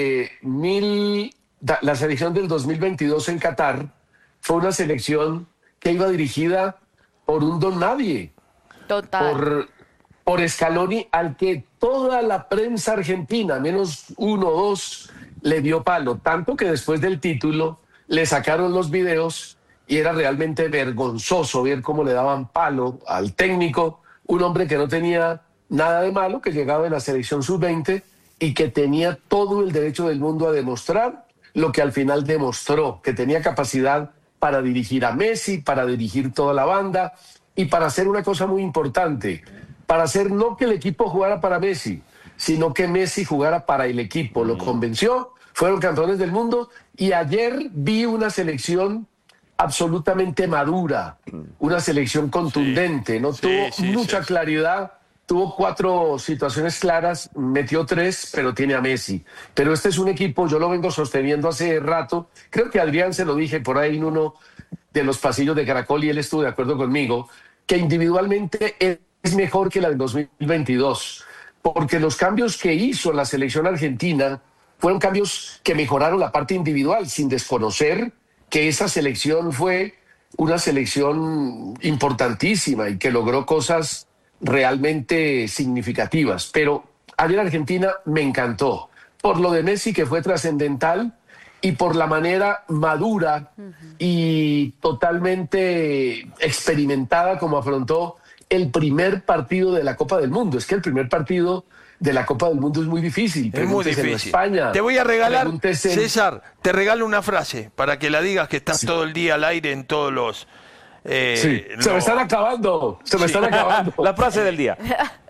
la selección del 2022 en Qatar fue una selección que iba dirigida por un don nadie,
Total.
por Scaloni, al que toda la prensa argentina, menos uno o dos, le dio palo. Tanto que después del título le sacaron los videos y era realmente vergonzoso ver cómo le daban palo al técnico, un hombre que no tenía nada de malo, que llegaba en la selección sub-20 y que tenía todo el derecho del mundo a demostrar lo que al final demostró, que tenía capacidad para dirigir a Messi, para dirigir toda la banda y para hacer una cosa muy importante, para hacer no que el equipo jugara para Messi, sino que Messi jugara para el equipo. Lo convenció, fueron campeones del mundo y ayer vi una selección absolutamente madura, una selección contundente, ¿no? Tuvo mucha claridad, tuvo 4 situaciones claras, metió 3, pero tiene a Messi. Pero este es un equipo, yo lo vengo sosteniendo hace rato, creo que Adrián se lo dije por ahí en uno de los pasillos de Caracol y él estuvo de acuerdo conmigo, que individualmente es mejor que la del 2022, porque los cambios que hizo la selección argentina fueron cambios que mejoraron la parte individual, sin desconocer que esa selección fue una selección importantísima y que logró cosas realmente significativas. Pero ayer Argentina me encantó, por lo de Messi, que fue trascendental, y por la manera madura y totalmente experimentada como afrontó el primer partido de la Copa del Mundo. Es que el primer partido de la Copa del Mundo es muy difícil.
Es muy difícil.
España,
te voy a regalar,
pregúntese...
César, te regalo una frase para que la digas, que estás todo el día al aire en todos los...
Se me están acabando, se me están acabando.
La frase del día.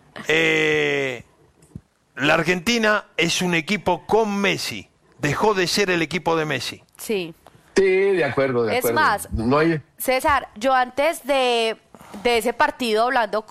La Argentina es un equipo con Messi. Dejó de ser el equipo de Messi.
Sí.
Sí, de acuerdo, de acuerdo.
Es más,
no hay...
César, yo antes de ese partido, hablando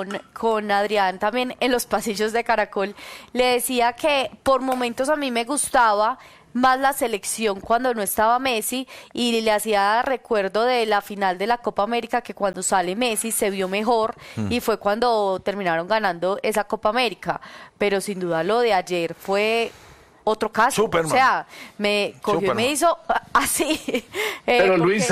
con Adrián también en los pasillos de Caracol, le decía que por momentos a mí me gustaba más la selección cuando no estaba Messi, y le hacía recuerdo de la final de la Copa América, que cuando sale Messi se vio mejor y fue cuando terminaron ganando esa Copa América. Pero sin duda lo de ayer fue otro caso.
Superman.
O sea, me cogió y me hizo así.
Pero
porque...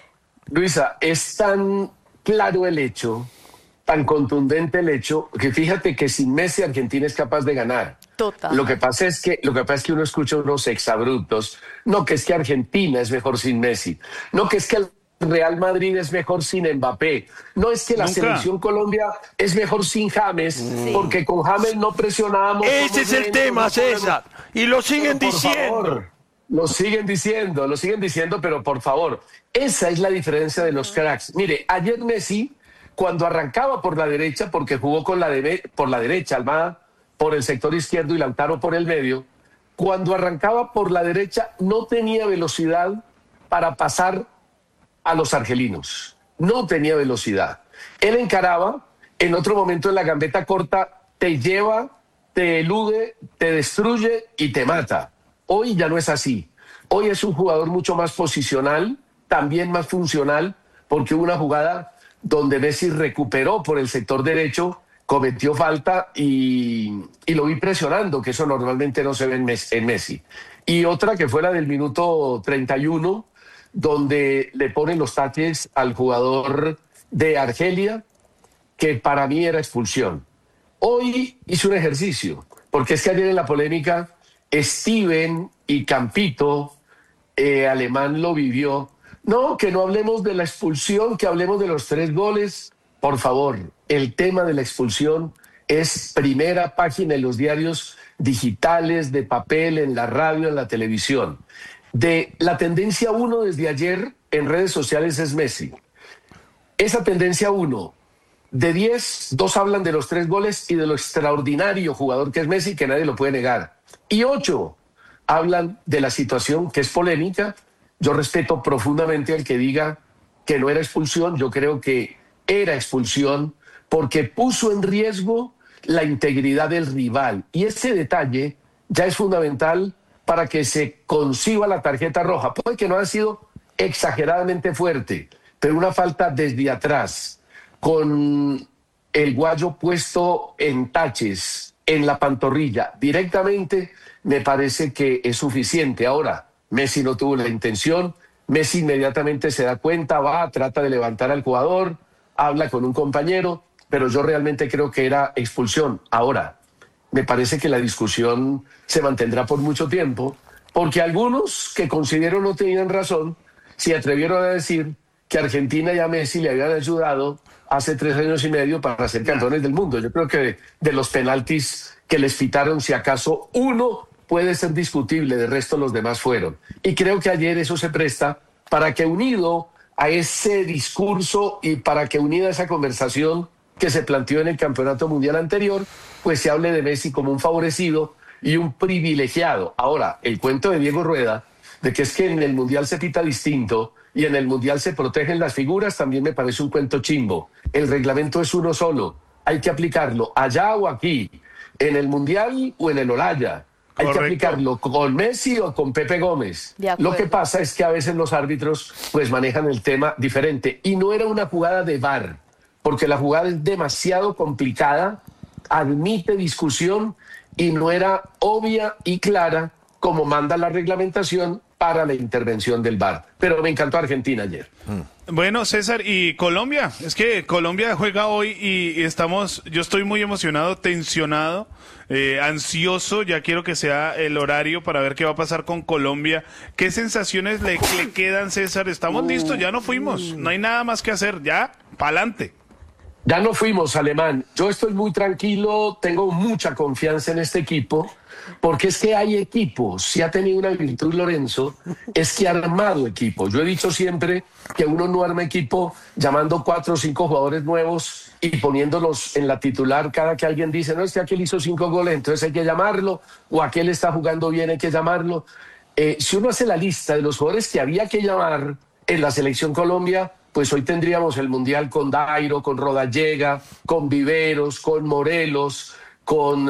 Luisa, es tan claro el hecho, tan contundente el hecho, que fíjate que sin Messi Argentina es capaz de ganar.
Total.
Lo que pasa es que uno escucha unos exabruptos, no que es que Argentina es mejor sin Messi, no que es que el Real Madrid es mejor sin Mbappé, no es que la selección Colombia es mejor sin James, porque con James no presionábamos.
Ese es el tema, César, y lo siguen diciendo.
Favor, lo siguen diciendo, pero por favor, esa es la diferencia de los cracks. Mire, ayer Messi, cuando arrancaba por la derecha, porque jugó por la derecha, Almada por el sector izquierdo y Lautaro por el medio, cuando arrancaba por la derecha no tenía velocidad para pasar a los argelinos. No tenía velocidad. Él encaraba, en otro momento en la gambeta corta, te lleva, te elude, te destruye y te mata. Hoy ya no es así. Hoy es un jugador mucho más posicional, también más funcional, porque hubo una jugada donde Messi recuperó por el sector derecho, cometió falta y lo vi presionando, que eso normalmente no se ve en Messi. Y otra que fue la del minuto 31, donde le ponen los taches al jugador de Argelia, que para mí era expulsión. Hoy hice un ejercicio, porque es que ayer en la polémica Steven y Campito, Alemán lo vivió. No, que no hablemos de la expulsión, que hablemos de los 3 goles. Por favor, el tema de la expulsión es primera página en los diarios digitales, de papel, en la radio, en la televisión. De la tendencia 1 desde ayer en redes sociales es Messi. Esa tendencia 1, de 10, 2 hablan de los 3 goles y de lo extraordinario jugador que es Messi, que nadie lo puede negar. Y 8 hablan de la situación que es polémica. Yo respeto profundamente al que diga que no era expulsión. Yo creo que era expulsión porque puso en riesgo la integridad del rival. Y ese detalle ya es fundamental para que se conciba la tarjeta roja. Puede que no haya sido exageradamente fuerte, pero una falta desde atrás, con el guayo puesto en taches, en la pantorrilla, directamente, me parece que es suficiente. Ahora, Messi no tuvo la intención, Messi inmediatamente se da cuenta, va, trata de levantar al jugador, habla con un compañero, pero yo realmente creo que era expulsión. Ahora, me parece que la discusión se mantendrá por mucho tiempo, porque algunos que considero no tenían razón, se atrevieron a decir que Argentina y a Messi le habían ayudado hace 3 años y medio para ser campeones del mundo. Yo creo que de los penaltis que les pitaron, si acaso uno puede ser discutible, de resto los demás fueron. Y creo que ayer eso se presta para que, unido a ese discurso y para que, unida a esa conversación que se planteó en el Campeonato Mundial anterior, pues se hable de Messi como un favorecido y un privilegiado. Ahora, el cuento de Diego Rueda, de que es que en el Mundial se pita distinto y en el Mundial se protegen las figuras, también me parece un cuento chimbo. El reglamento es uno solo, hay que aplicarlo allá o aquí, en el Mundial o en el Olaya. Hay
Correcto.
que aplicarlo con Messi o con Pepe Gómez.
De acuerdo.
Lo que pasa es que a veces los árbitros pues manejan el tema diferente. Y no era una jugada de VAR, porque la jugada es demasiado complicada, admite discusión y no era obvia y clara como manda la reglamentación para la intervención del VAR. Pero me encantó Argentina ayer.
Bueno, César, y Colombia, es que Colombia juega hoy y yo estoy muy emocionado, tensionado, ansioso, ya quiero que sea el horario para ver qué va a pasar con Colombia. ¿Qué sensaciones le quedan, César? Estamos listos, ya no fuimos, no hay nada más que hacer, ya, pa'lante.
Ya no fuimos, Alemán. Yo estoy muy tranquilo, tengo mucha confianza en este equipo, porque es que hay equipos. Si ha tenido una virtud Lorenzo, es que ha armado equipo. Yo he dicho siempre que uno no arma equipo llamando 4 o 5 jugadores nuevos y poniéndolos en la titular cada que alguien dice, no, es que aquel hizo 5 goles, entonces hay que llamarlo, o aquel está jugando bien, hay que llamarlo. Si uno hace la lista de los jugadores que había que llamar en la Selección Colombia, pues hoy tendríamos el Mundial con Dairo, con Rodallega, con Viveros, con Morelos, con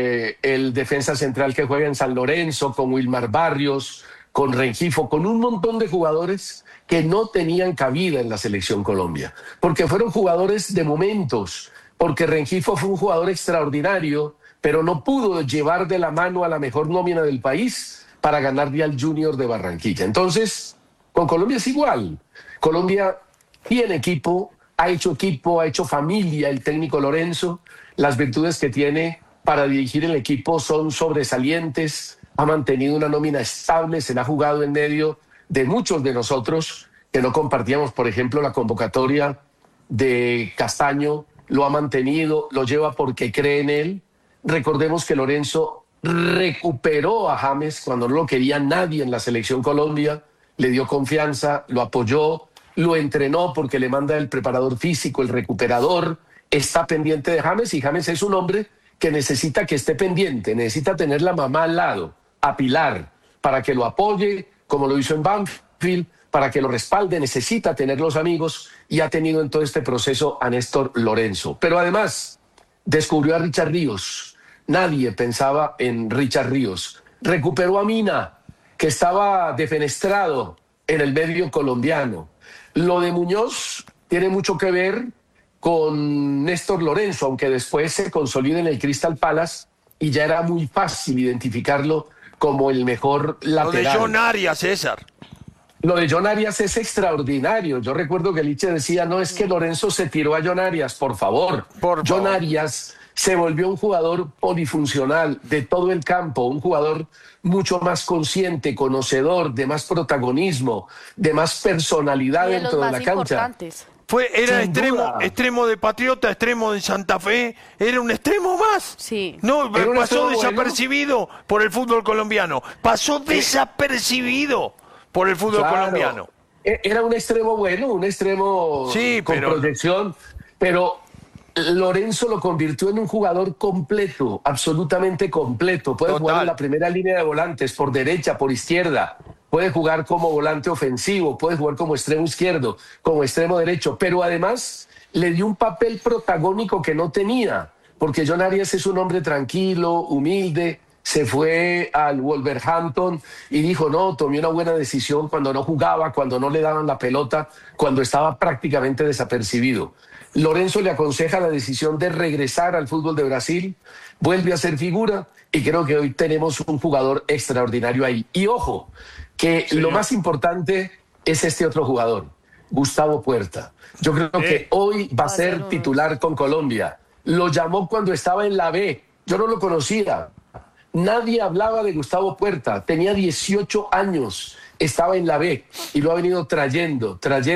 el defensa central que juega en San Lorenzo, con Wilmar Barrios, con Rengifo, con un montón de jugadores que no tenían cabida en la Selección Colombia, porque fueron jugadores de momentos, porque Rengifo fue un jugador extraordinario, pero no pudo llevar de la mano a la mejor nómina del país para ganarle al Junior de Barranquilla. Entonces, con Colombia es igual. Colombia tiene equipo, ha hecho familia el técnico Lorenzo. Las virtudes que tiene para dirigir el equipo son sobresalientes, ha mantenido una nómina estable, se la ha jugado en medio de muchos de nosotros que no compartíamos, por ejemplo, la convocatoria de Castaño, lo ha mantenido, lo lleva porque cree en él. Recordemos que Lorenzo recuperó a James cuando no lo quería nadie en la Selección Colombia, le dio confianza, lo apoyó, lo entrenó porque le manda el preparador físico, el recuperador, está pendiente de James, y James es un hombre que necesita que esté pendiente, necesita tener la mamá al lado, a Pilar, para que lo apoye, como lo hizo en Banfield, para que lo respalde, necesita tener los amigos, y ha tenido en todo este proceso a Néstor Lorenzo. Pero además, descubrió a Richard Ríos. Nadie pensaba en Richard Ríos. Recuperó a Mina, que estaba defenestrado en el medio colombiano. Lo de Muñoz tiene mucho que ver con Néstor Lorenzo, aunque después se consolida en el Crystal Palace y ya era muy fácil identificarlo como el mejor lateral.
Lo de John Arias, César.
Lo de John Arias es extraordinario. Yo recuerdo que Liche decía, no, es que Lorenzo se tiró a John Arias, por favor. John Arias se volvió un jugador polifuncional de todo el campo, un jugador mucho más consciente, conocedor, de más protagonismo, de más personalidad
Y de
dentro
los
de
más
la cancha.
importantes.
Era
Sin duda.
extremo de Patriota, extremo de Santa Fe, era un extremo más.
Sí.
No,
Era un
pasó
extremo
desapercibido por el fútbol colombiano. Pasó desapercibido por el fútbol
Claro.
colombiano.
Era un extremo bueno, un extremo
Sí,
con
pero-
proyección, pero Lorenzo lo convirtió en un jugador completo, absolutamente completo. Puede
Total.
jugar en la primera línea de volantes, por derecha, por izquierda. Puede jugar como volante ofensivo, puede jugar como extremo izquierdo, como extremo derecho, pero además le dio un papel protagónico que no tenía, porque John Arias es un hombre tranquilo, humilde, se fue al Wolverhampton y dijo, no, tomé una buena decisión cuando no jugaba, cuando no le daban la pelota, cuando estaba prácticamente desapercibido. Lorenzo le aconseja la decisión de regresar al fútbol de Brasil, vuelve a ser figura y creo que hoy tenemos un jugador extraordinario ahí. Y ojo, que lo más importante es este otro jugador, Gustavo Puerta. Yo creo que hoy va a ser titular con Colombia. Lo llamó cuando estaba en la B, yo no lo conocía. Nadie hablaba de Gustavo Puerta, tenía 18 años, estaba en la B y lo ha venido trayendo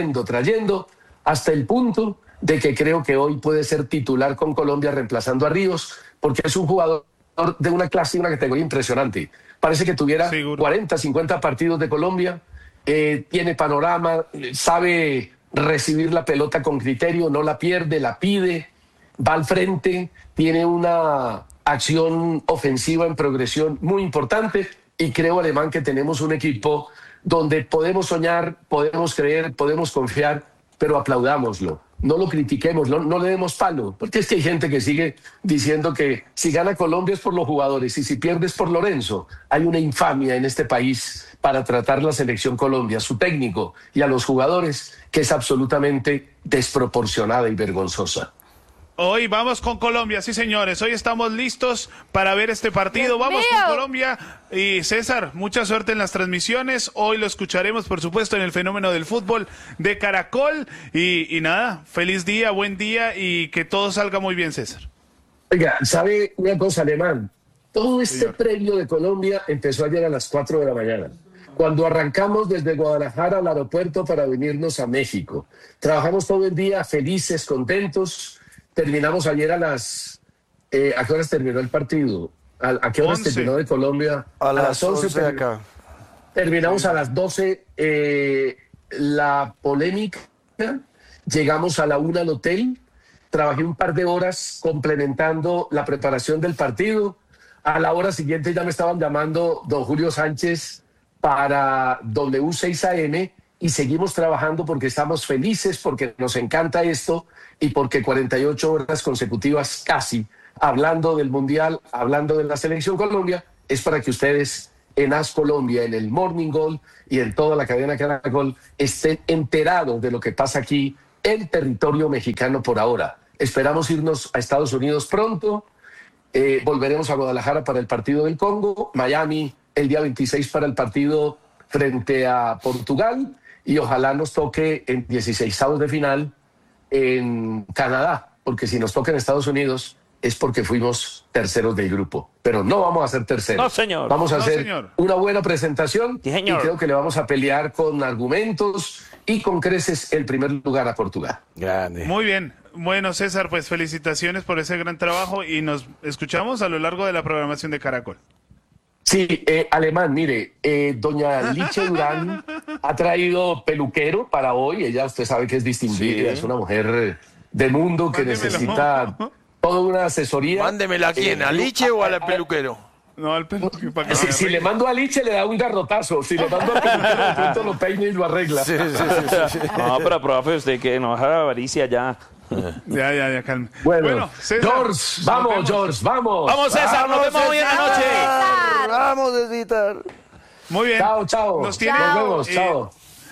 hasta el punto de que creo que hoy puede ser titular con Colombia reemplazando a Ríos, porque es un jugador de una clase y una categoría impresionante. parece que tuviera
Seguro.
40, 50 partidos de Colombia, tiene panorama, sabe recibir la pelota con criterio, no la pierde, la pide, va al frente, tiene una acción ofensiva en progresión muy importante y creo, Alemán, que tenemos un equipo donde podemos soñar, podemos creer, podemos confiar, pero aplaudámoslo. No lo critiquemos, no le demos palo, porque es que hay gente que sigue diciendo que si gana Colombia es por los jugadores y si pierde es por Lorenzo. Hay una infamia en este país para tratar la selección Colombia, su técnico y a los jugadores, que es absolutamente desproporcionada y vergonzosa.
Hoy vamos con Colombia, sí señores, hoy estamos listos para ver este partido,
Dios
vamos
mío.
con Colombia y César, mucha suerte en las transmisiones, hoy lo escucharemos por supuesto en el Fenómeno del Fútbol de Caracol y nada, feliz día, buen día y que todo salga muy bien, César.
Oiga, ¿sabe una cosa, Alemán? Todo este
Señor.
premio de Colombia empezó ayer a las 4 de la mañana, cuando arrancamos desde Guadalajara al aeropuerto para venirnos a México. Trabajamos todo el día felices, contentos. Terminamos ayer a las... ¿a qué horas terminó el partido? ¿A qué horas
11.
terminó de Colombia?
A las 11 de acá.
Terminamos a las 12 la polémica. Llegamos a la 1 al hotel. Trabajé un par de horas complementando la preparación del partido. A la hora siguiente ya me estaban llamando don Julio Sánchez para W6 AM y seguimos trabajando porque estamos felices, porque nos encanta esto y porque 48 horas consecutivas casi hablando del Mundial, hablando de la Selección Colombia, es para que ustedes en AS Colombia, en el Morning Goal y en toda la cadena Caracol estén enterados de lo que pasa aquí en territorio mexicano por ahora. Esperamos irnos a Estados Unidos pronto, volveremos a Guadalajara para el partido del Congo, Miami el día 26 para el partido frente a Portugal y ojalá nos toque en 16avos de final en Canadá, porque si nos toca en Estados Unidos es porque fuimos terceros del grupo, pero no vamos a ser terceros.
No, señor.
Vamos a
No,
hacer
señor.
una buena presentación
Sí, señor.
y creo que le vamos a pelear con argumentos y con creces el primer lugar a Portugal.
Grande.
Muy bien. Bueno, César, pues felicitaciones por ese gran trabajo y nos escuchamos a lo largo de la programación de Caracol.
Sí, Alemán, mire, doña Liche Durán ha traído peluquero para hoy. Ella, usted sabe que es distinguida,
Sí.
es una mujer de mundo que
Mándemelo.
necesita toda una asesoría.
Mándemela a quién, ¿a Liche o al peluquero?
No, al pelo que para que
Si,
me
si le
arregle.
mando a Liche le da un garrotazo, si le mando al peluquero de pronto lo peine y lo arregla.
Sí, sí, sí, sí.
No, pero profe, usted que no haga avaricia ya.
Ya, calma.
Bueno,
César,
George,
nos
vamos,
vemos.
George, vamos.
Vamos, César, nos vemos hoy en la noche.
Vamos, César.
Muy bien.
Chao, chao.
Nos tiene,
Nos vemos, chao.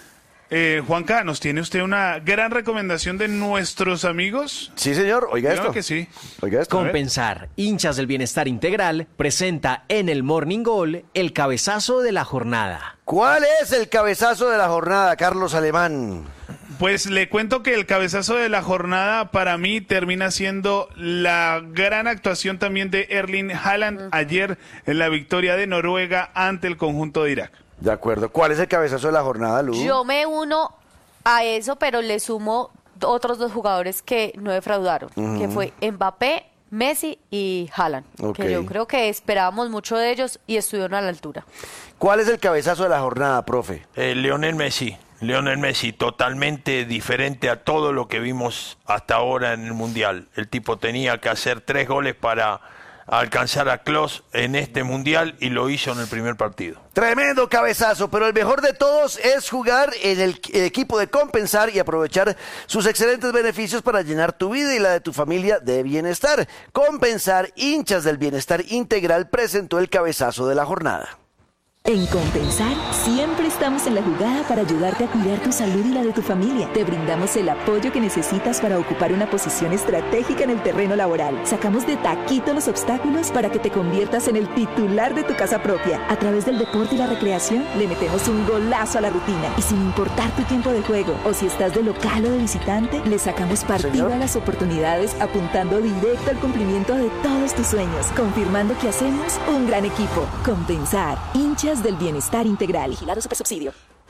Juanca, ¿nos tiene usted una gran recomendación de nuestros amigos?
Sí, señor. Oiga
Claro
esto.
que sí.
Oiga esto.
Compensar, hinchas del bienestar integral, presenta en el Morning Goal el cabezazo de la jornada.
¿Cuál es el cabezazo de la jornada, Carlos Alemán?
Pues le cuento que el cabezazo de la jornada para mí termina siendo la gran actuación también de Erling Haaland ayer en la victoria de Noruega ante el conjunto de Irak.
De acuerdo. ¿Cuál es el cabezazo de la jornada, Lu?
Yo me uno a eso, pero le sumo otros dos jugadores que no defraudaron, que fue Mbappé, Messi y Haaland,
Ok.
que yo creo que esperábamos mucho de ellos y estuvieron a la altura.
¿Cuál es el cabezazo de la jornada, profe?
Lionel Messi. Lionel Messi, totalmente diferente a todo lo que vimos hasta ahora en el Mundial. El tipo tenía que hacer 3 goles para alcanzar a Klose en este Mundial y lo hizo en el primer partido.
Tremendo cabezazo, pero el mejor de todos es jugar en el equipo de Compensar y aprovechar sus excelentes beneficios para llenar tu vida y la de tu familia de bienestar. Compensar, hinchas del bienestar integral, presentó el cabezazo de la jornada.
En Compensar, siempre estamos en la jugada para ayudarte a cuidar tu salud y la de tu familia. Te brindamos el apoyo que necesitas para ocupar una posición estratégica en el terreno laboral. Sacamos de taquito los obstáculos para que te conviertas en el titular de tu casa propia. A través del deporte y la recreación, le metemos un golazo a la rutina. Y sin importar tu tiempo de juego, o si estás de local o de visitante, le sacamos partido a las oportunidades apuntando directo al cumplimiento de todos tus sueños, confirmando que hacemos un gran equipo. Compensar, hinchas del bienestar integral. Vigilado Supersubsidio.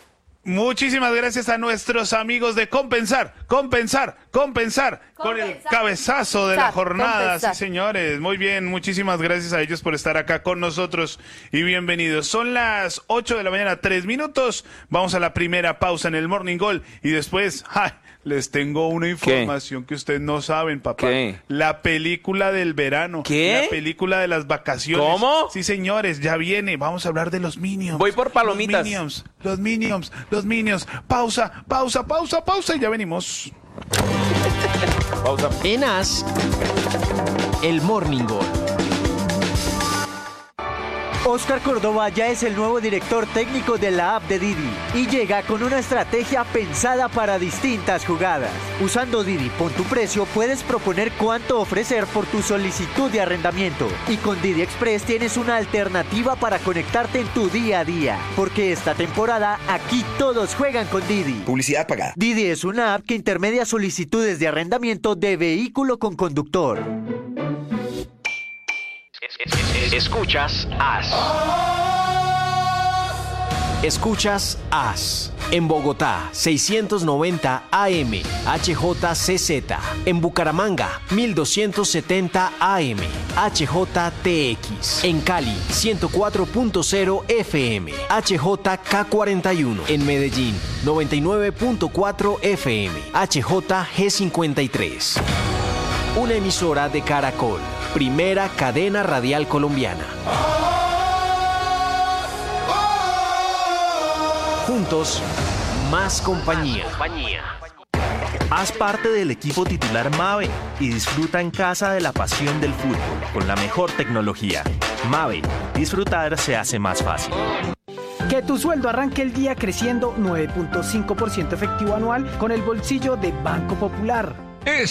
Muchísimas gracias a nuestros amigos de Compensar con el cabezazo de la jornada. Sí, señores, muy bien, muchísimas gracias a ellos por estar acá con nosotros y bienvenidos. Son las 8 de la mañana, 3 minutos. Vamos a la primera pausa en el Morning Goal y después, les tengo una información que ustedes no saben, papá.
¿Qué?
La película del verano.
¿Qué?
La película de las vacaciones.
¿Cómo?
Sí, señores, ya viene. Vamos a hablar de los Minions.
Voy por palomitas.
Los Minions. Pausa y ya venimos.
Pausa.
En As, el Morning Goal.
Oscar Córdoba ya es el nuevo director técnico de la app de Didi y llega con una estrategia pensada para distintas jugadas. Usando Didi Pon tu Precio puedes proponer cuánto ofrecer por tu solicitud de arrendamiento y con Didi Express tienes una alternativa para conectarte en tu día a día, porque esta temporada aquí todos juegan con Didi.
Publicidad pagada.
Didi es una app que intermedia solicitudes de arrendamiento de vehículo con conductor.
Escuchas As. Escuchas As. En Bogotá, 690 AM, HJCZ. En Bucaramanga, 1270 AM, HJTX. En Cali, 104.0 FM, HJK41. En Medellín, 99.4 FM, HJG53. Una emisora de Caracol. Primera cadena radial colombiana. Juntos, más compañía.
Haz parte del equipo titular Mave y disfruta en casa de la pasión del fútbol con la mejor tecnología. Mave, disfrutar se hace más fácil.
Que tu sueldo arranque el día creciendo 9.5% efectivo anual con el bolsillo de Banco Popular.